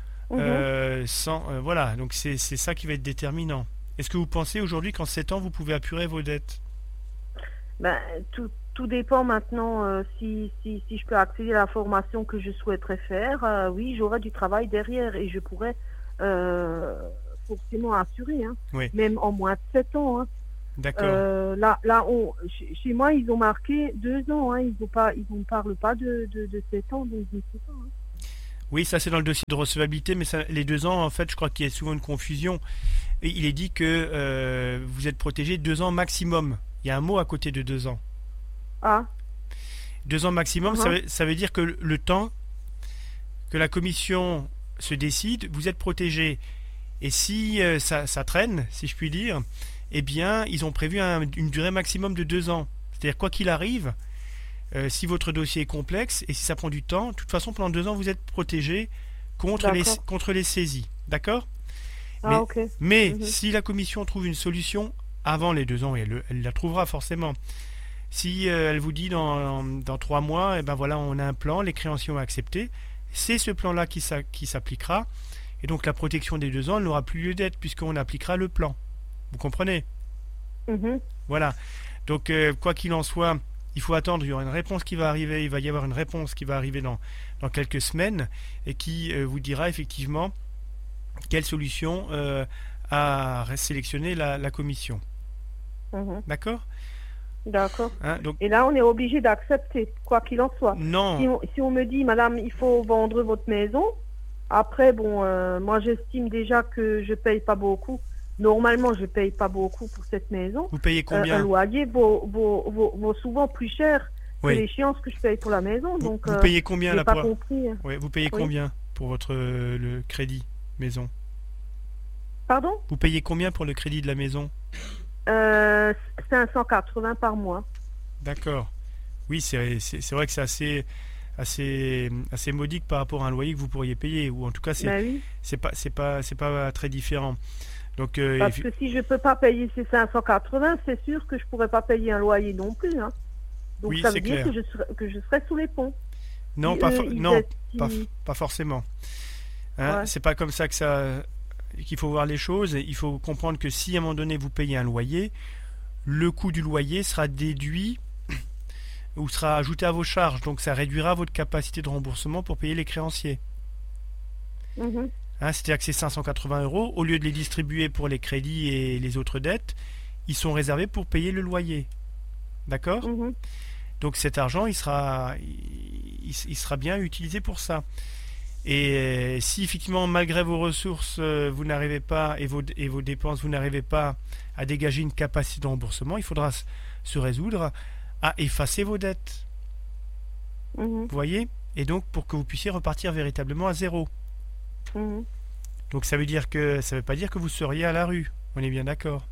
Voilà, donc c'est ça qui va être déterminant. Est-ce que vous pensez aujourd'hui qu'en 7 ans vous pouvez apurer vos dettes? Ben, tout dépend maintenant si je peux accéder à la formation que je souhaiterais faire. Oui, j'aurai du travail derrière et je pourrais forcément assurer, hein. Oui. Même en moins de 7 ans. Hein. D'accord. Chez moi, ils ont marqué 2 ans. Hein. Ils ne parlent pas de 7 ans, donc je ne sais pas. Hein. Oui, ça c'est dans le dossier de recevabilité, mais ça, les 2 ans, en fait, je crois qu'il y a souvent une confusion. Et il est dit que vous êtes protégé 2 ans maximum. Il y a un mot à côté de 2 ans. Ah. 2 ans maximum, ça veut dire que le temps que la commission se décide, vous êtes protégé. Et si ça traîne, si je puis dire, eh bien, ils ont prévu une durée maximum de 2 ans. C'est-à-dire, quoi qu'il arrive, si votre dossier est complexe et si ça prend du temps, de toute façon, pendant 2 ans, vous êtes protégé contre les saisies. D'accord? Mais si la commission trouve une solution avant les 2 ans, et elle la trouvera forcément. Si elle vous dit dans 3 mois, eh ben voilà, on a un plan, les créanciers ont accepté, c'est ce plan-là qui s'appliquera, et donc la protection des 2 ans n'aura plus lieu d'être, puisqu'on appliquera le plan. Vous comprenez? Voilà. Donc, quoi qu'il en soit, il faut attendre, il y aura une réponse qui va arriver, il va y avoir une réponse qui va arriver dans quelques semaines, et qui vous dira effectivement quelle solution a sélectionné la commission. D'accord? D'accord. Hein, donc, et là, on est obligé d'accepter, quoi qu'il en soit. Non. Si on me dit, madame, il faut vendre votre maison, après, bon, moi, j'estime déjà que je paye pas beaucoup. Normalement, je paye pas beaucoup pour cette maison. Vous payez combien? Un loyer vaut souvent plus cher que l'échéance que je paye pour la maison. Donc, vous payez combien là pas compris. Oui, vous payez combien pour votre le crédit maison? Pardon? Vous payez combien pour le crédit de la maison? 580 par mois. D'accord. Oui, c'est vrai que c'est assez modique par rapport à un loyer que vous pourriez payer, ou en tout cas c'est pas très différent. Donc parce que si je peux pas payer ces 580, c'est sûr que je pourrais pas payer un loyer non plus. Hein. Donc oui, ça veut dire clair. que je serais sous les ponts. Non, pas forcément. Hein, c'est pas comme ça qu'il faut voir les choses. Il faut comprendre que si à un moment donné vous payez un loyer, le coût du loyer sera déduit ou sera ajouté à vos charges. Donc ça réduira votre capacité de remboursement pour payer les créanciers. Hein, c'est-à-dire que ces 580 €, au lieu de les distribuer pour les crédits et les autres dettes, ils sont réservés pour payer le loyer. D'accord? Donc cet argent, il sera bien utilisé pour ça. Et si effectivement, malgré vos ressources, vous n'arrivez pas, et vos dépenses, vous n'arrivez pas à dégager une capacité de remboursement, il faudra se résoudre à effacer vos dettes. Vous voyez? Et donc, pour que vous puissiez repartir véritablement à zéro. Donc ça veut pas dire que vous seriez à la rue. On est bien d'accord.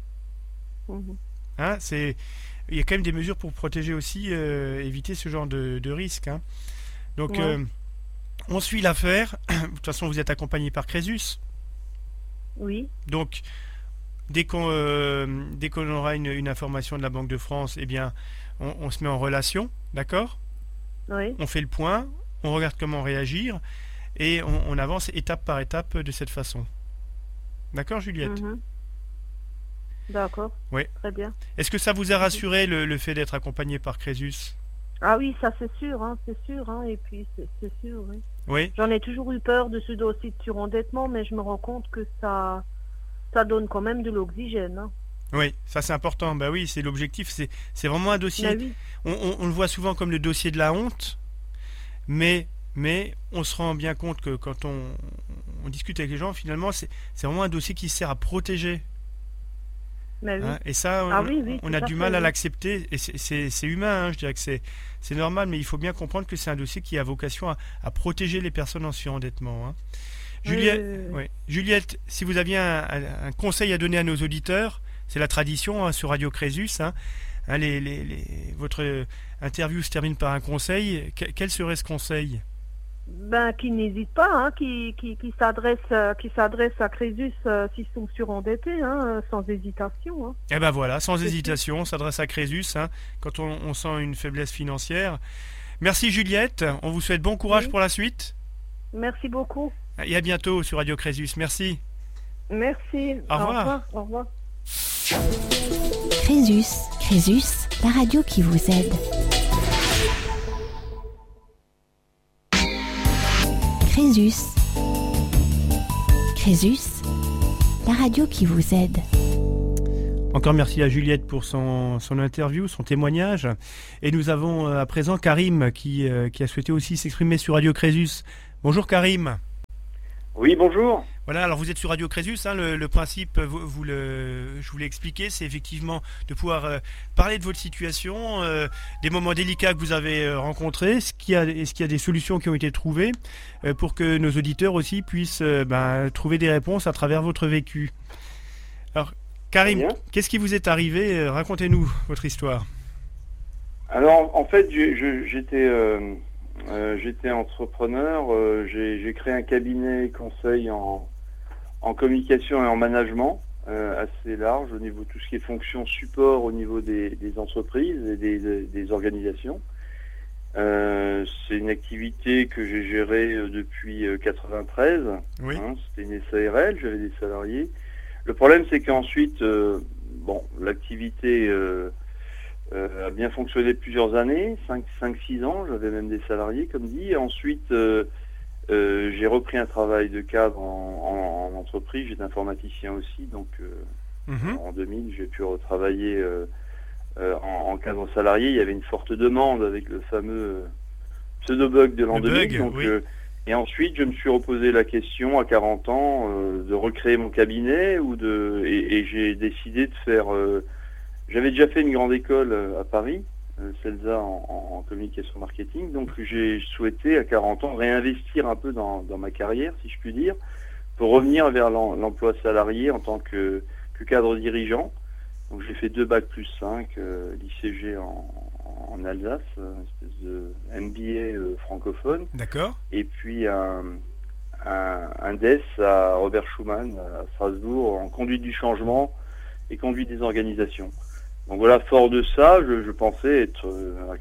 Hein, il y a quand même des mesures pour protéger aussi, éviter ce genre de risque. Hein. Donc on suit l'affaire. De toute façon, vous êtes accompagné par Crésus. Oui. Donc dès qu'on aura une information de la Banque de France, eh bien on se met en relation, d'accord? Oui. On fait le point, on regarde comment réagir. Et on avance étape par étape de cette façon. D'accord, Juliette? D'accord. Oui. Très bien. Est-ce que ça vous a rassuré le fait d'être accompagné par Crésus? Ah oui, ça c'est sûr, hein, et puis c'est sûr, oui. Oui. J'en ai toujours eu peur de ce dossier de surendettement, mais je me rends compte que ça donne quand même de l'oxygène. Hein. Oui, ça c'est important. Bah oui, c'est l'objectif. C'est vraiment un dossier. Oui. On le voit souvent comme le dossier de la honte, mais on se rend bien compte que quand on discute avec les gens, finalement, c'est vraiment un dossier qui sert à protéger. Mais oui. Hein, et ça, on a du mal à l'accepter. Et c'est humain, hein, je dirais que c'est normal, mais il faut bien comprendre que c'est un dossier qui a vocation à protéger les personnes en surendettement. Hein. Juliette, si vous aviez un conseil à donner à nos auditeurs, c'est la tradition hein, sur Radio Crésus. Hein, votre interview se termine par un conseil. Quel serait ce conseil? Qui n'hésitent pas, hein, qui s'adressent à Crésus s'ils sont surendettés, hein, sans hésitation. Hein. Eh ben voilà, sans hésitation, on s'adresse à Crésus hein, quand on sent une faiblesse financière. Merci Juliette, on vous souhaite bon courage pour la suite. Merci beaucoup. Et à bientôt sur Radio Crésus, merci. Merci. Au revoir. Au revoir. Crésus, la radio qui vous aide. Crésus, la radio qui vous aide. Encore merci à Juliette pour son interview, son témoignage. Et nous avons à présent Karim qui a souhaité aussi s'exprimer sur Radio Crésus. Bonjour Karim. Oui, bonjour. Voilà, alors vous êtes sur Radio Crésus, hein, le principe, je vous l'ai expliqué, c'est effectivement de pouvoir parler de votre situation, des moments délicats que vous avez rencontrés, est-ce qu'il y a des solutions qui ont été trouvées pour que nos auditeurs aussi puissent trouver des réponses à travers votre vécu. Alors, Karim, qu'est-ce qui vous est arrivé? Racontez-nous votre histoire. Alors, en fait, j'étais entrepreneur, j'ai créé un cabinet conseil en communication et en management assez large au niveau de tout ce qui est fonction support au niveau des entreprises et des organisations. C'est une activité que j'ai gérée depuis 93. Oui. Hein, c'était une SARL, j'avais des salariés. Le problème, c'est qu'ensuite, l'activité a bien fonctionné plusieurs années, 5-6 ans, j'avais même des salariés, comme dit. Et ensuite, j'ai repris un travail de cadre en entreprise, j'étais informaticien aussi, donc en 2000, j'ai pu retravailler en cadre salarié. Il y avait une forte demande avec le fameux pseudo-bug de l'an 2000. Donc, oui. Et ensuite, je me suis reposé la question à 40 ans de recréer mon cabinet et j'ai décidé de faire... j'avais déjà fait une grande école à Paris, CELSA en communication marketing, donc j'ai souhaité à 40 ans réinvestir un peu dans ma carrière, si je puis dire, pour revenir vers l'emploi salarié en tant que cadre dirigeant. Donc j'ai fait 2 bac+5, l'ICG en Alsace, une espèce de MBA francophone. D'accord. Et puis un DES à Robert Schuman à Strasbourg en conduite du changement et conduite des organisations. Donc voilà, fort de ça, je pensais être à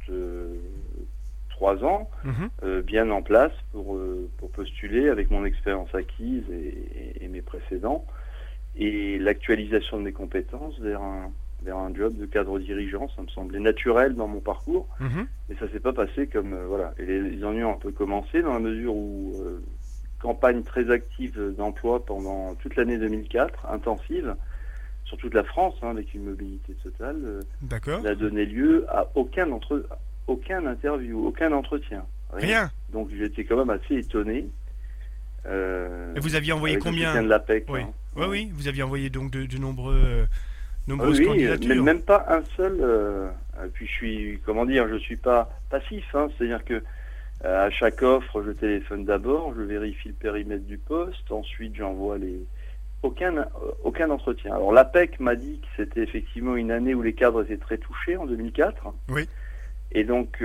43 ans, bien en place pour postuler avec mon expérience acquise et mes précédents, et l'actualisation de mes compétences vers un job de cadre dirigeant. Ça me semblait naturel dans mon parcours, mais ça s'est pas passé comme... voilà. Et les ennuis ont un peu commencé dans la mesure où campagne très active d'emploi pendant toute l'année 2004, intensive, sur toute la France, avec une mobilité totale, n'a donné lieu à aucun interview, aucun entretien. Rien. Donc j'étais quand même assez étonné. Et vous aviez envoyé combien de l'APEC, oui. Hein. Oui, vous aviez envoyé donc de nombreuses candidatures. Mais même pas un seul. Puis je suis pas passif, c'est-à-dire que à chaque offre, je téléphone d'abord, je vérifie le périmètre du poste, ensuite j'envoie aucun entretien. Alors l'APEC m'a dit que c'était effectivement une année où les cadres étaient très touchés en 2004. Oui. Et donc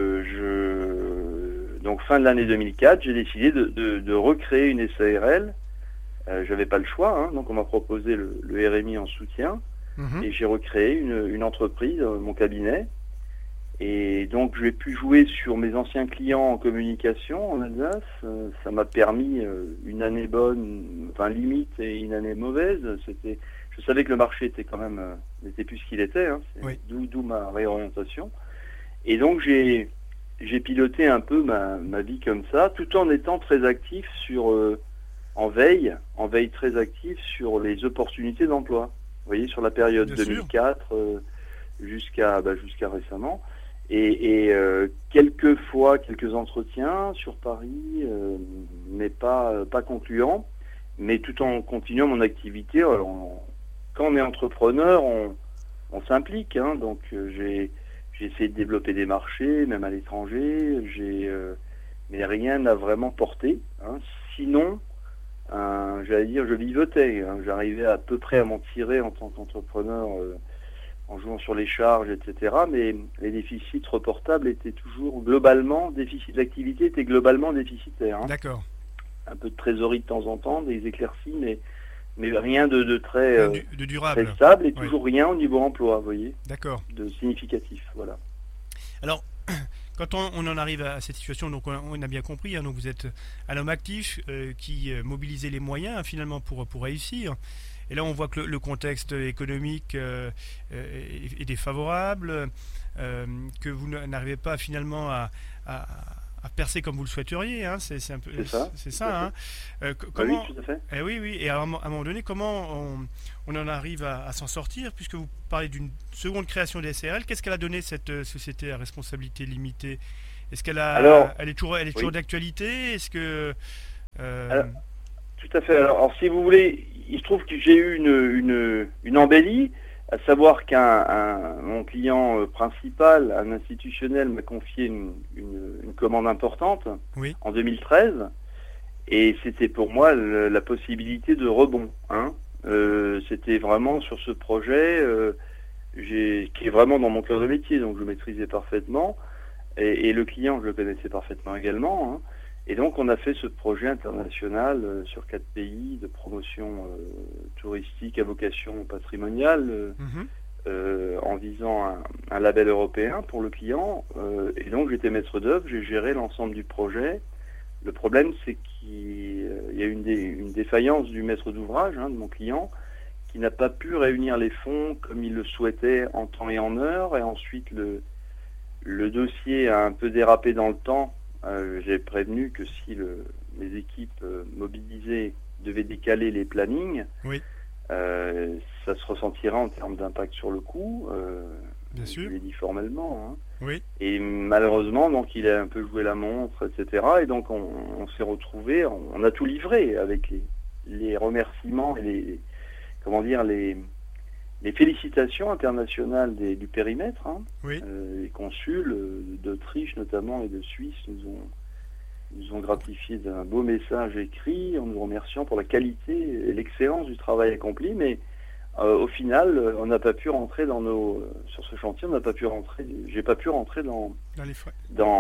fin de l'année 2004, j'ai décidé de recréer une SARL. J'avais pas le choix, donc on m'a proposé le RMI en soutien, et j'ai recréé une entreprise, mon cabinet. Et donc j'ai pu jouer sur mes anciens clients en communication en Alsace. Ça m'a permis une année bonne, limite, et une année mauvaise. Je savais que le marché était quand même n'était plus ce qu'il était, oui. D'où ma réorientation. Et donc j'ai piloté un peu ma vie comme ça, tout en étant très actif en veille très actif sur les opportunités d'emploi. Vous voyez, sur la période 2004 jusqu'à récemment. Et quelques entretiens sur Paris, mais pas concluants, mais tout en continuant mon activité. Alors, quand on est entrepreneur, on s'implique, donc j'ai essayé de développer des marchés, même à l'étranger, mais rien n'a vraiment porté. Sinon, je vivotais. J'arrivais à peu près à m'en tirer en tant qu'entrepreneur en jouant sur les charges, etc. Mais les déficits reportables étaient toujours globalement, déficit d'activité était globalement déficitaire. D'accord. Un peu de trésorerie de temps en temps, des éclaircies, mais rien de très, De durable. très stable et Oui. toujours rien au niveau emploi, vous voyez, D'accord. de significatif, voilà. Alors, quand on en arrive à cette situation, donc on a bien compris, hein, donc vous êtes un homme actif qui mobilisait les moyens finalement pour réussir. Et là, on voit que le contexte économique est défavorable, que vous n'arrivez pas finalement à percer comme vous le souhaiteriez. Hein, c'est un peu, C'est ça. Hein. Comment... Oui, tout à fait. Oui. Et à un moment donné, comment on en arrive à s'en sortir, puisque vous parlez d'une seconde création des SARL. Qu'est-ce qu'elle a donné, cette société à responsabilité limitée? Est-ce qu'elle elle est toujours d'actualité? Est-ce que Alors, tout à fait. Alors, si vous voulez, il se trouve que j'ai eu une embellie, à savoir mon client principal, un institutionnel, m'a confié une commande importante en 2013, et c'était pour moi la possibilité de rebond. Hein. C'était vraiment sur ce projet qui est vraiment dans mon cœur de métier, donc je maîtrisais parfaitement, et le client, je le connaissais parfaitement également. Hein. Et donc on a fait ce projet international sur 4 pays de promotion touristique à vocation patrimoniale en visant un label européen pour le client. Et donc j'étais maître d'œuvre, j'ai géré l'ensemble du projet. Le problème, c'est qu'il y a une défaillance du maître d'ouvrage, hein, de mon client, qui n'a pas pu réunir les fonds comme il le souhaitait en temps et en heure. Et ensuite le dossier a un peu dérapé dans le temps. J'ai prévenu que si les équipes mobilisées devaient décaler les plannings, ça se ressentira en termes d'impact sur le coût. Bien sûr. Je l'ai dit formellement. Hein. Oui. Et malheureusement, donc il a un peu joué la montre, etc. Et donc on s'est retrouvé, on a tout livré avec les remerciements et les félicitations internationales du périmètre. Hein. Oui. Les consuls d'Autriche notamment et de Suisse nous ont gratifié d'un beau message écrit en nous remerciant pour la qualité et l'excellence du travail accompli. Mais au final, on n'a pas pu rentrer sur ce chantier, j'ai pas pu rentrer dans les frais.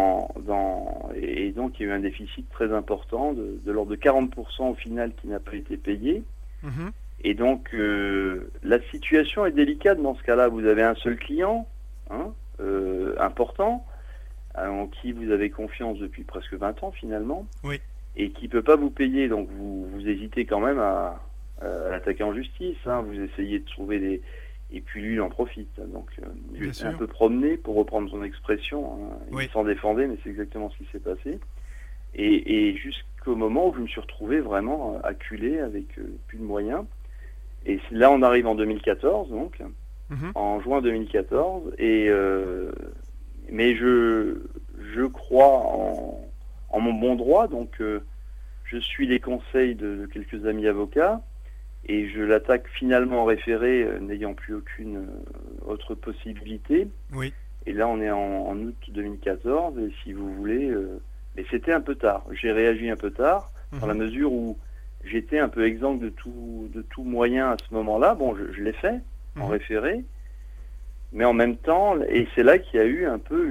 Et donc il y a eu un déficit très important de l'ordre de 40% au final qui n'a pas été payé. Et donc, la situation est délicate dans ce cas-là. Vous avez un seul client, hein, important, en qui vous avez confiance depuis presque 20 ans finalement, et qui ne peut pas vous payer. Donc, vous hésitez quand même à l'attaquer en justice. Hein. Vous essayez de trouver et puis lui, il en profite. Donc, il s'est un peu promené, pour reprendre son expression. Hein. Il s'en défendait, mais c'est exactement ce qui s'est passé. Et jusqu'au moment où je me suis retrouvé vraiment acculé avec plus de moyens. Et là, on arrive en 2014, donc, en juin 2014, mais je crois en mon bon droit, donc je suis les conseils de quelques amis avocats, et je l'attaque finalement en référé, n'ayant plus aucune autre possibilité. Oui. Et là, on est en août 2014, et si vous voulez, mais c'était un peu tard. J'ai réagi un peu tard, dans la mesure où j'étais un peu exempt de tout moyen à ce moment-là. Bon, je l'ai fait en référé, mais en même temps, et c'est là qu'il y a eu un peu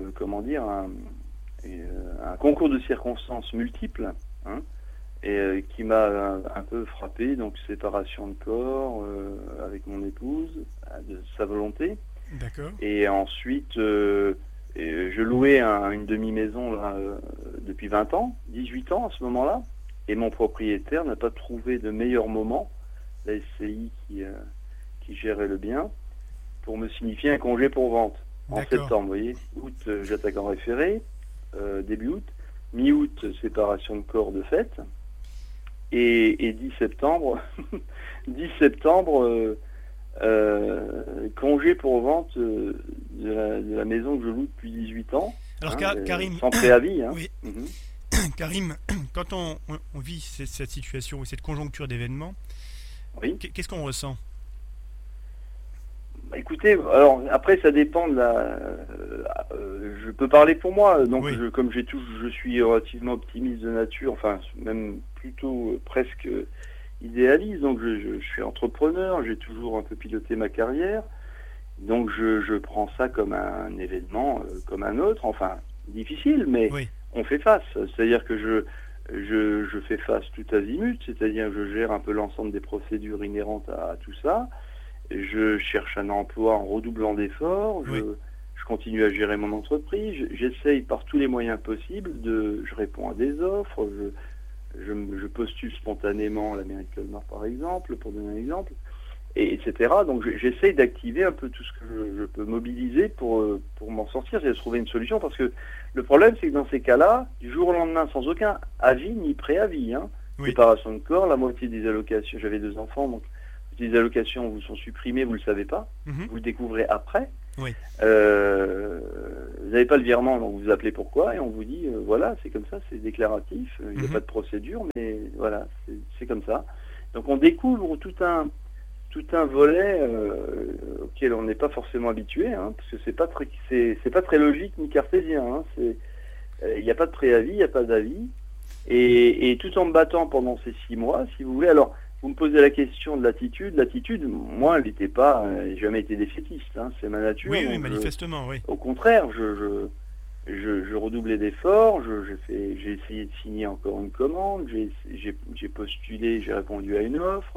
un concours de circonstances multiples, hein, et qui m'a un peu frappé. Donc séparation de corps avec mon épouse, de sa volonté. D'accord. Et ensuite, je louais une demi-maison là, depuis 20 ans, 18 ans à ce moment-là. Et mon propriétaire n'a pas trouvé de meilleur moment, la SCI qui gérait le bien, pour me signifier un congé pour vente en septembre. Vous voyez, août, j'attaque en référé, début août, mi-août, séparation de corps de fait, et 10 septembre, congé pour vente de la maison que je loue depuis 18 ans. Alors, Karim, sans préavis. Hein. Oui. Karim, quand on vit cette situation ou cette conjoncture d'événements, qu'est-ce qu'on ressent? Écoutez, alors après ça dépend de je peux parler pour moi, donc je suis relativement optimiste de nature, enfin même plutôt presque idéaliste, donc je suis entrepreneur, j'ai toujours un peu piloté ma carrière, Donc je prends ça comme un événement, comme un autre, enfin difficile, mais Oui. on fait face. C'est-à-dire que je fais face tout azimut, c'est-à-dire que je gère un peu l'ensemble des procédures inhérentes à tout ça. Je cherche un emploi en redoublant d'efforts, Oui. je continue à gérer mon entreprise, j'essaye par tous les moyens possibles, je réponds à des offres, je postule spontanément à la mairie de Colmar par exemple, pour donner un exemple, et etc. Donc j'essaye d'activer un peu tout ce que je peux mobiliser pour m'en sortir, et trouver une solution, parce que le problème c'est que dans ces cas-là, du jour au lendemain, sans aucun avis ni préavis, Oui. séparation de corps, la moitié des allocations, j'avais 2 enfants, donc les allocations vous sont supprimées, vous le savez pas, Mhm. vous le découvrez après. Oui. Vous n'avez pas le virement, donc vous appelez pourquoi, et on vous dit voilà, c'est comme ça, c'est déclaratif, il n'y a Mhm. pas de procédure, mais voilà, c'est comme ça. Donc on découvre tout un volet auquel on n'est pas forcément habitué, parce que c'est pas très logique ni cartésien. Il n'y a pas de préavis, il n'y a pas d'avis, et tout en me battant pendant ces 6 mois, si vous voulez. Alors vous me posez la question de l'attitude. L'attitude, moi, elle n'était pas, j'ai jamais été défaitiste. C'est ma nature. Oui, donc manifestement, oui. au contraire, je redoublais d'efforts. J'ai essayé de signer encore une commande. J'ai postulé, j'ai répondu à une offre.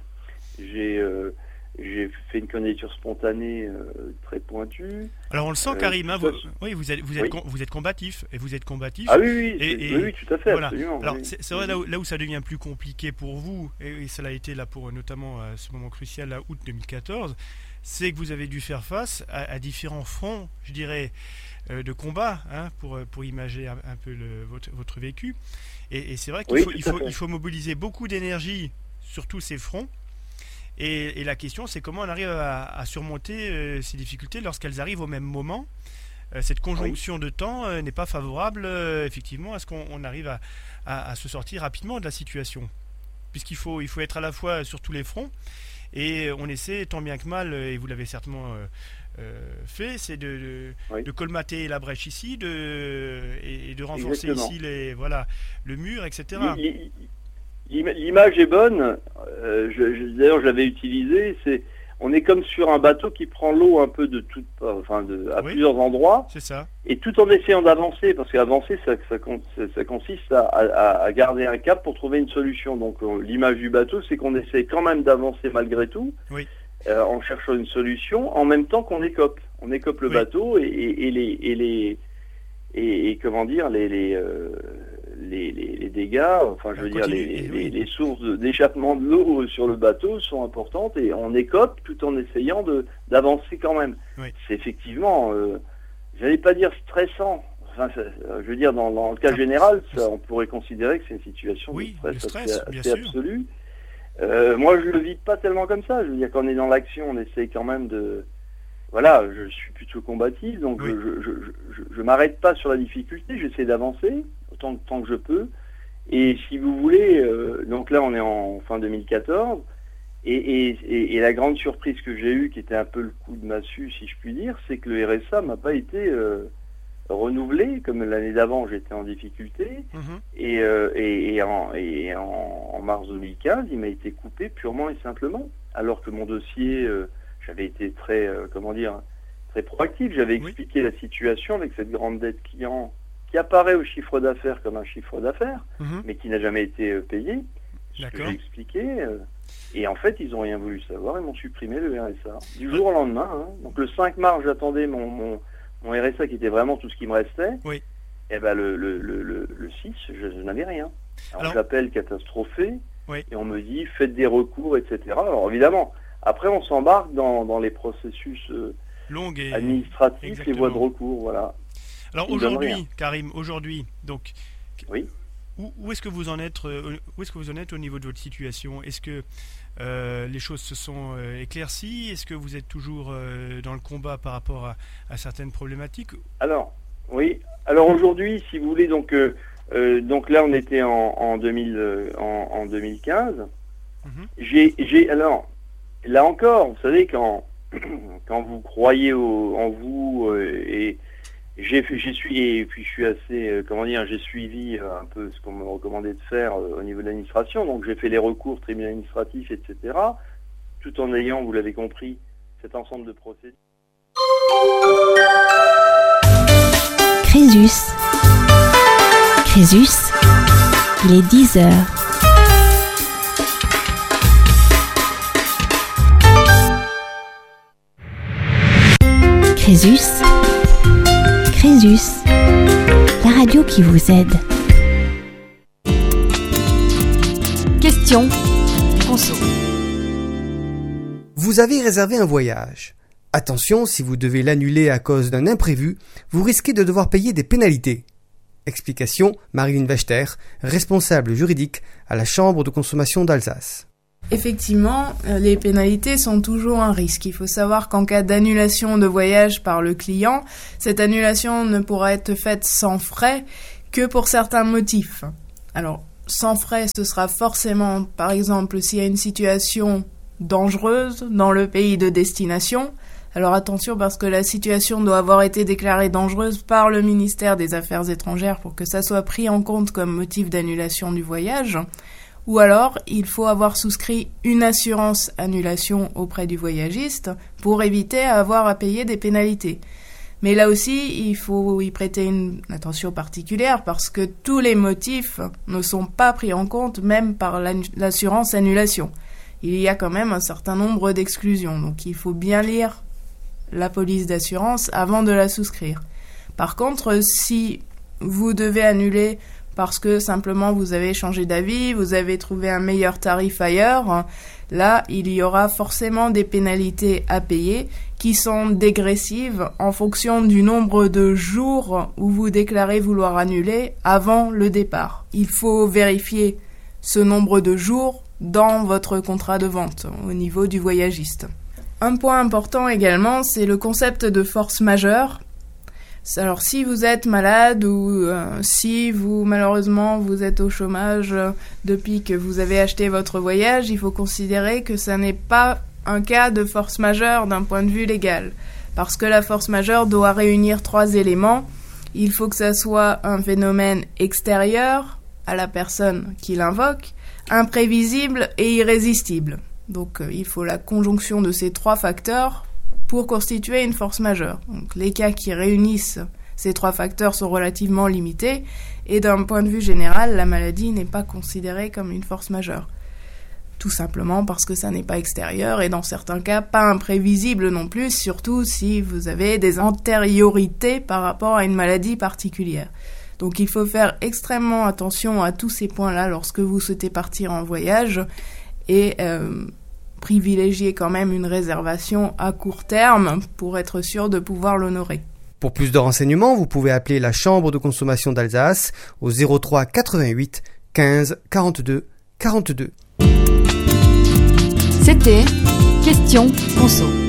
J'ai fait une candidature spontanée très pointue. Alors on le sent, Karim, hein, tout oui, vous êtes combatif, et vous êtes combatif. Ah oui, Et tout à fait, voilà. absolument. Alors oui. c'est vrai là où ça devient plus compliqué pour vous, et ça l'a été là pour notamment à ce moment crucial, là, août 2014, c'est que vous avez dû faire face à différents fronts, je dirais, de combat, pour imager un peu votre vécu. Et c'est vrai qu'il faut mobiliser beaucoup d'énergie sur tous ces fronts. Et la question, c'est comment on arrive à surmonter ces difficultés lorsqu'elles arrivent au même moment. Cette conjonction de temps n'est pas favorable, effectivement, à ce qu'on arrive à se sortir rapidement de la situation. Puisqu'il faut être à la fois sur tous les fronts, et on essaie, tant bien que mal, et vous l'avez certainement fait, c'est de colmater la brèche ici, et de renforcer ici le mur, etc. L'image est bonne. D'ailleurs, je l'avais utilisée. On est comme sur un bateau qui prend l'eau un peu à plusieurs endroits. C'est ça. Et tout en essayant d'avancer, parce qu'avancer, ça consiste à garder un cap pour trouver une solution. Donc, l'image du bateau, c'est qu'on essaie quand même d'avancer malgré tout, en cherchant une solution, en même temps qu'on écope. On écope le bateau et comment dire, les dégâts, enfin je veux dire les sources d'échappement de l'eau sur le bateau sont importantes, et on écope tout en essayant d'avancer quand même. C'est effectivement, j'allais pas dire stressant, je veux dire dans le cas général, on pourrait considérer que c'est une situation de stress assez absolue. Moi je le vis pas tellement comme ça, je veux dire quand on est dans l'action, on essaye quand même voilà, je suis plutôt combatif, donc je m'arrête pas sur la difficulté, j'essaie d'avancer tant que je peux. Et si vous voulez, donc là on est en fin 2014, et la grande surprise que j'ai eue, qui était un peu le coup de massue si je puis dire, c'est que le RSA m'a pas été renouvelé, comme l'année d'avant j'étais en difficulté, et en mars 2015 il m'a été coupé purement et simplement, alors que mon dossier... j'avais été très proactif, j'avais expliqué la situation avec cette grande dette client qui apparaît au chiffre d'affaires comme un chiffre d'affaires, mais qui n'a jamais été payé, ce que j'ai expliqué, et en fait ils n'ont rien voulu savoir, ils m'ont supprimé le RSA, du jour au lendemain. Donc le 5 mars j'attendais mon RSA qui était vraiment tout ce qui me restait, et ben le 6 je n'avais rien. Alors j'appelle catastrophé, et on me dit faites des recours, etc. Alors évidemment, après, on s'embarque dans les processus administratifs, les voies de recours, voilà. Alors aujourd'hui, Karim, donc, où est-ce que vous en êtes au niveau de votre situation? Est-ce que les choses se sont éclaircies? Est-ce que vous êtes toujours dans le combat par rapport à certaines problématiques? Alors aujourd'hui, si vous voulez, donc là, on était en 2015. Alors, là encore, vous savez, quand vous croyez en vous, et puis je suis assez, j'ai suivi un peu ce qu'on me recommandait de faire au niveau de l'administration, donc j'ai fait les recours tribunaux administratifs, etc., tout en ayant, vous l'avez compris, cet ensemble de procédures. Crésus. Crésus, il est 10h. Crésus. Crésus, la radio qui vous aide. Question conso. Vous avez réservé un voyage. Attention, si vous devez l'annuler à cause d'un imprévu, vous risquez de devoir payer des pénalités. Explication, Marilyn Wachter, responsable juridique à la Chambre de consommation d'Alsace. Effectivement, les pénalités sont toujours un risque. Il faut savoir qu'en cas d'annulation de voyage par le client, cette annulation ne pourra être faite sans frais que pour certains motifs. Alors, sans frais, ce sera forcément, par exemple, s'il y a une situation dangereuse dans le pays de destination. Alors attention, parce que la situation doit avoir été déclarée dangereuse par le ministère des Affaires étrangères pour que ça soit pris en compte comme motif d'annulation du voyage. Ou alors, il faut avoir souscrit une assurance annulation auprès du voyagiste pour éviter avoir à payer des pénalités. Mais là aussi, il faut y prêter une attention particulière parce que tous les motifs ne sont pas pris en compte même par l'assurance annulation. Il y a quand même un certain nombre d'exclusions, donc il faut bien lire la police d'assurance avant de la souscrire. Par contre, si vous devez annuler parce que simplement vous avez changé d'avis, vous avez trouvé un meilleur tarif ailleurs, là, il y aura forcément des pénalités à payer qui sont dégressives en fonction du nombre de jours où vous déclarez vouloir annuler avant le départ. Il faut vérifier ce nombre de jours dans votre contrat de vente au niveau du voyagiste. Un point important également, c'est le concept de force majeure. Alors si vous êtes malade ou si malheureusement vous êtes au chômage depuis que vous avez acheté votre voyage, il faut considérer que ça n'est pas un cas de force majeure d'un point de vue légal. Parce que la force majeure doit réunir 3 éléments. Il faut que ça soit un phénomène extérieur à la personne qui l'invoque, imprévisible et irrésistible. Donc il faut la conjonction de ces 3 facteurs pour constituer une force majeure. Donc les cas qui réunissent ces 3 facteurs sont relativement limités et d'un point de vue général, la maladie n'est pas considérée comme une force majeure. Tout simplement parce que ça n'est pas extérieur et dans certains cas pas imprévisible non plus, surtout si vous avez des antériorités par rapport à une maladie particulière. Donc il faut faire extrêmement attention à tous ces points-là lorsque vous souhaitez partir en voyage et privilégier quand même une réservation à court terme pour être sûr de pouvoir l'honorer. Pour plus de renseignements, vous pouvez appeler la Chambre de consommation d'Alsace au 03 88 15 42 42. C'était Question Conso.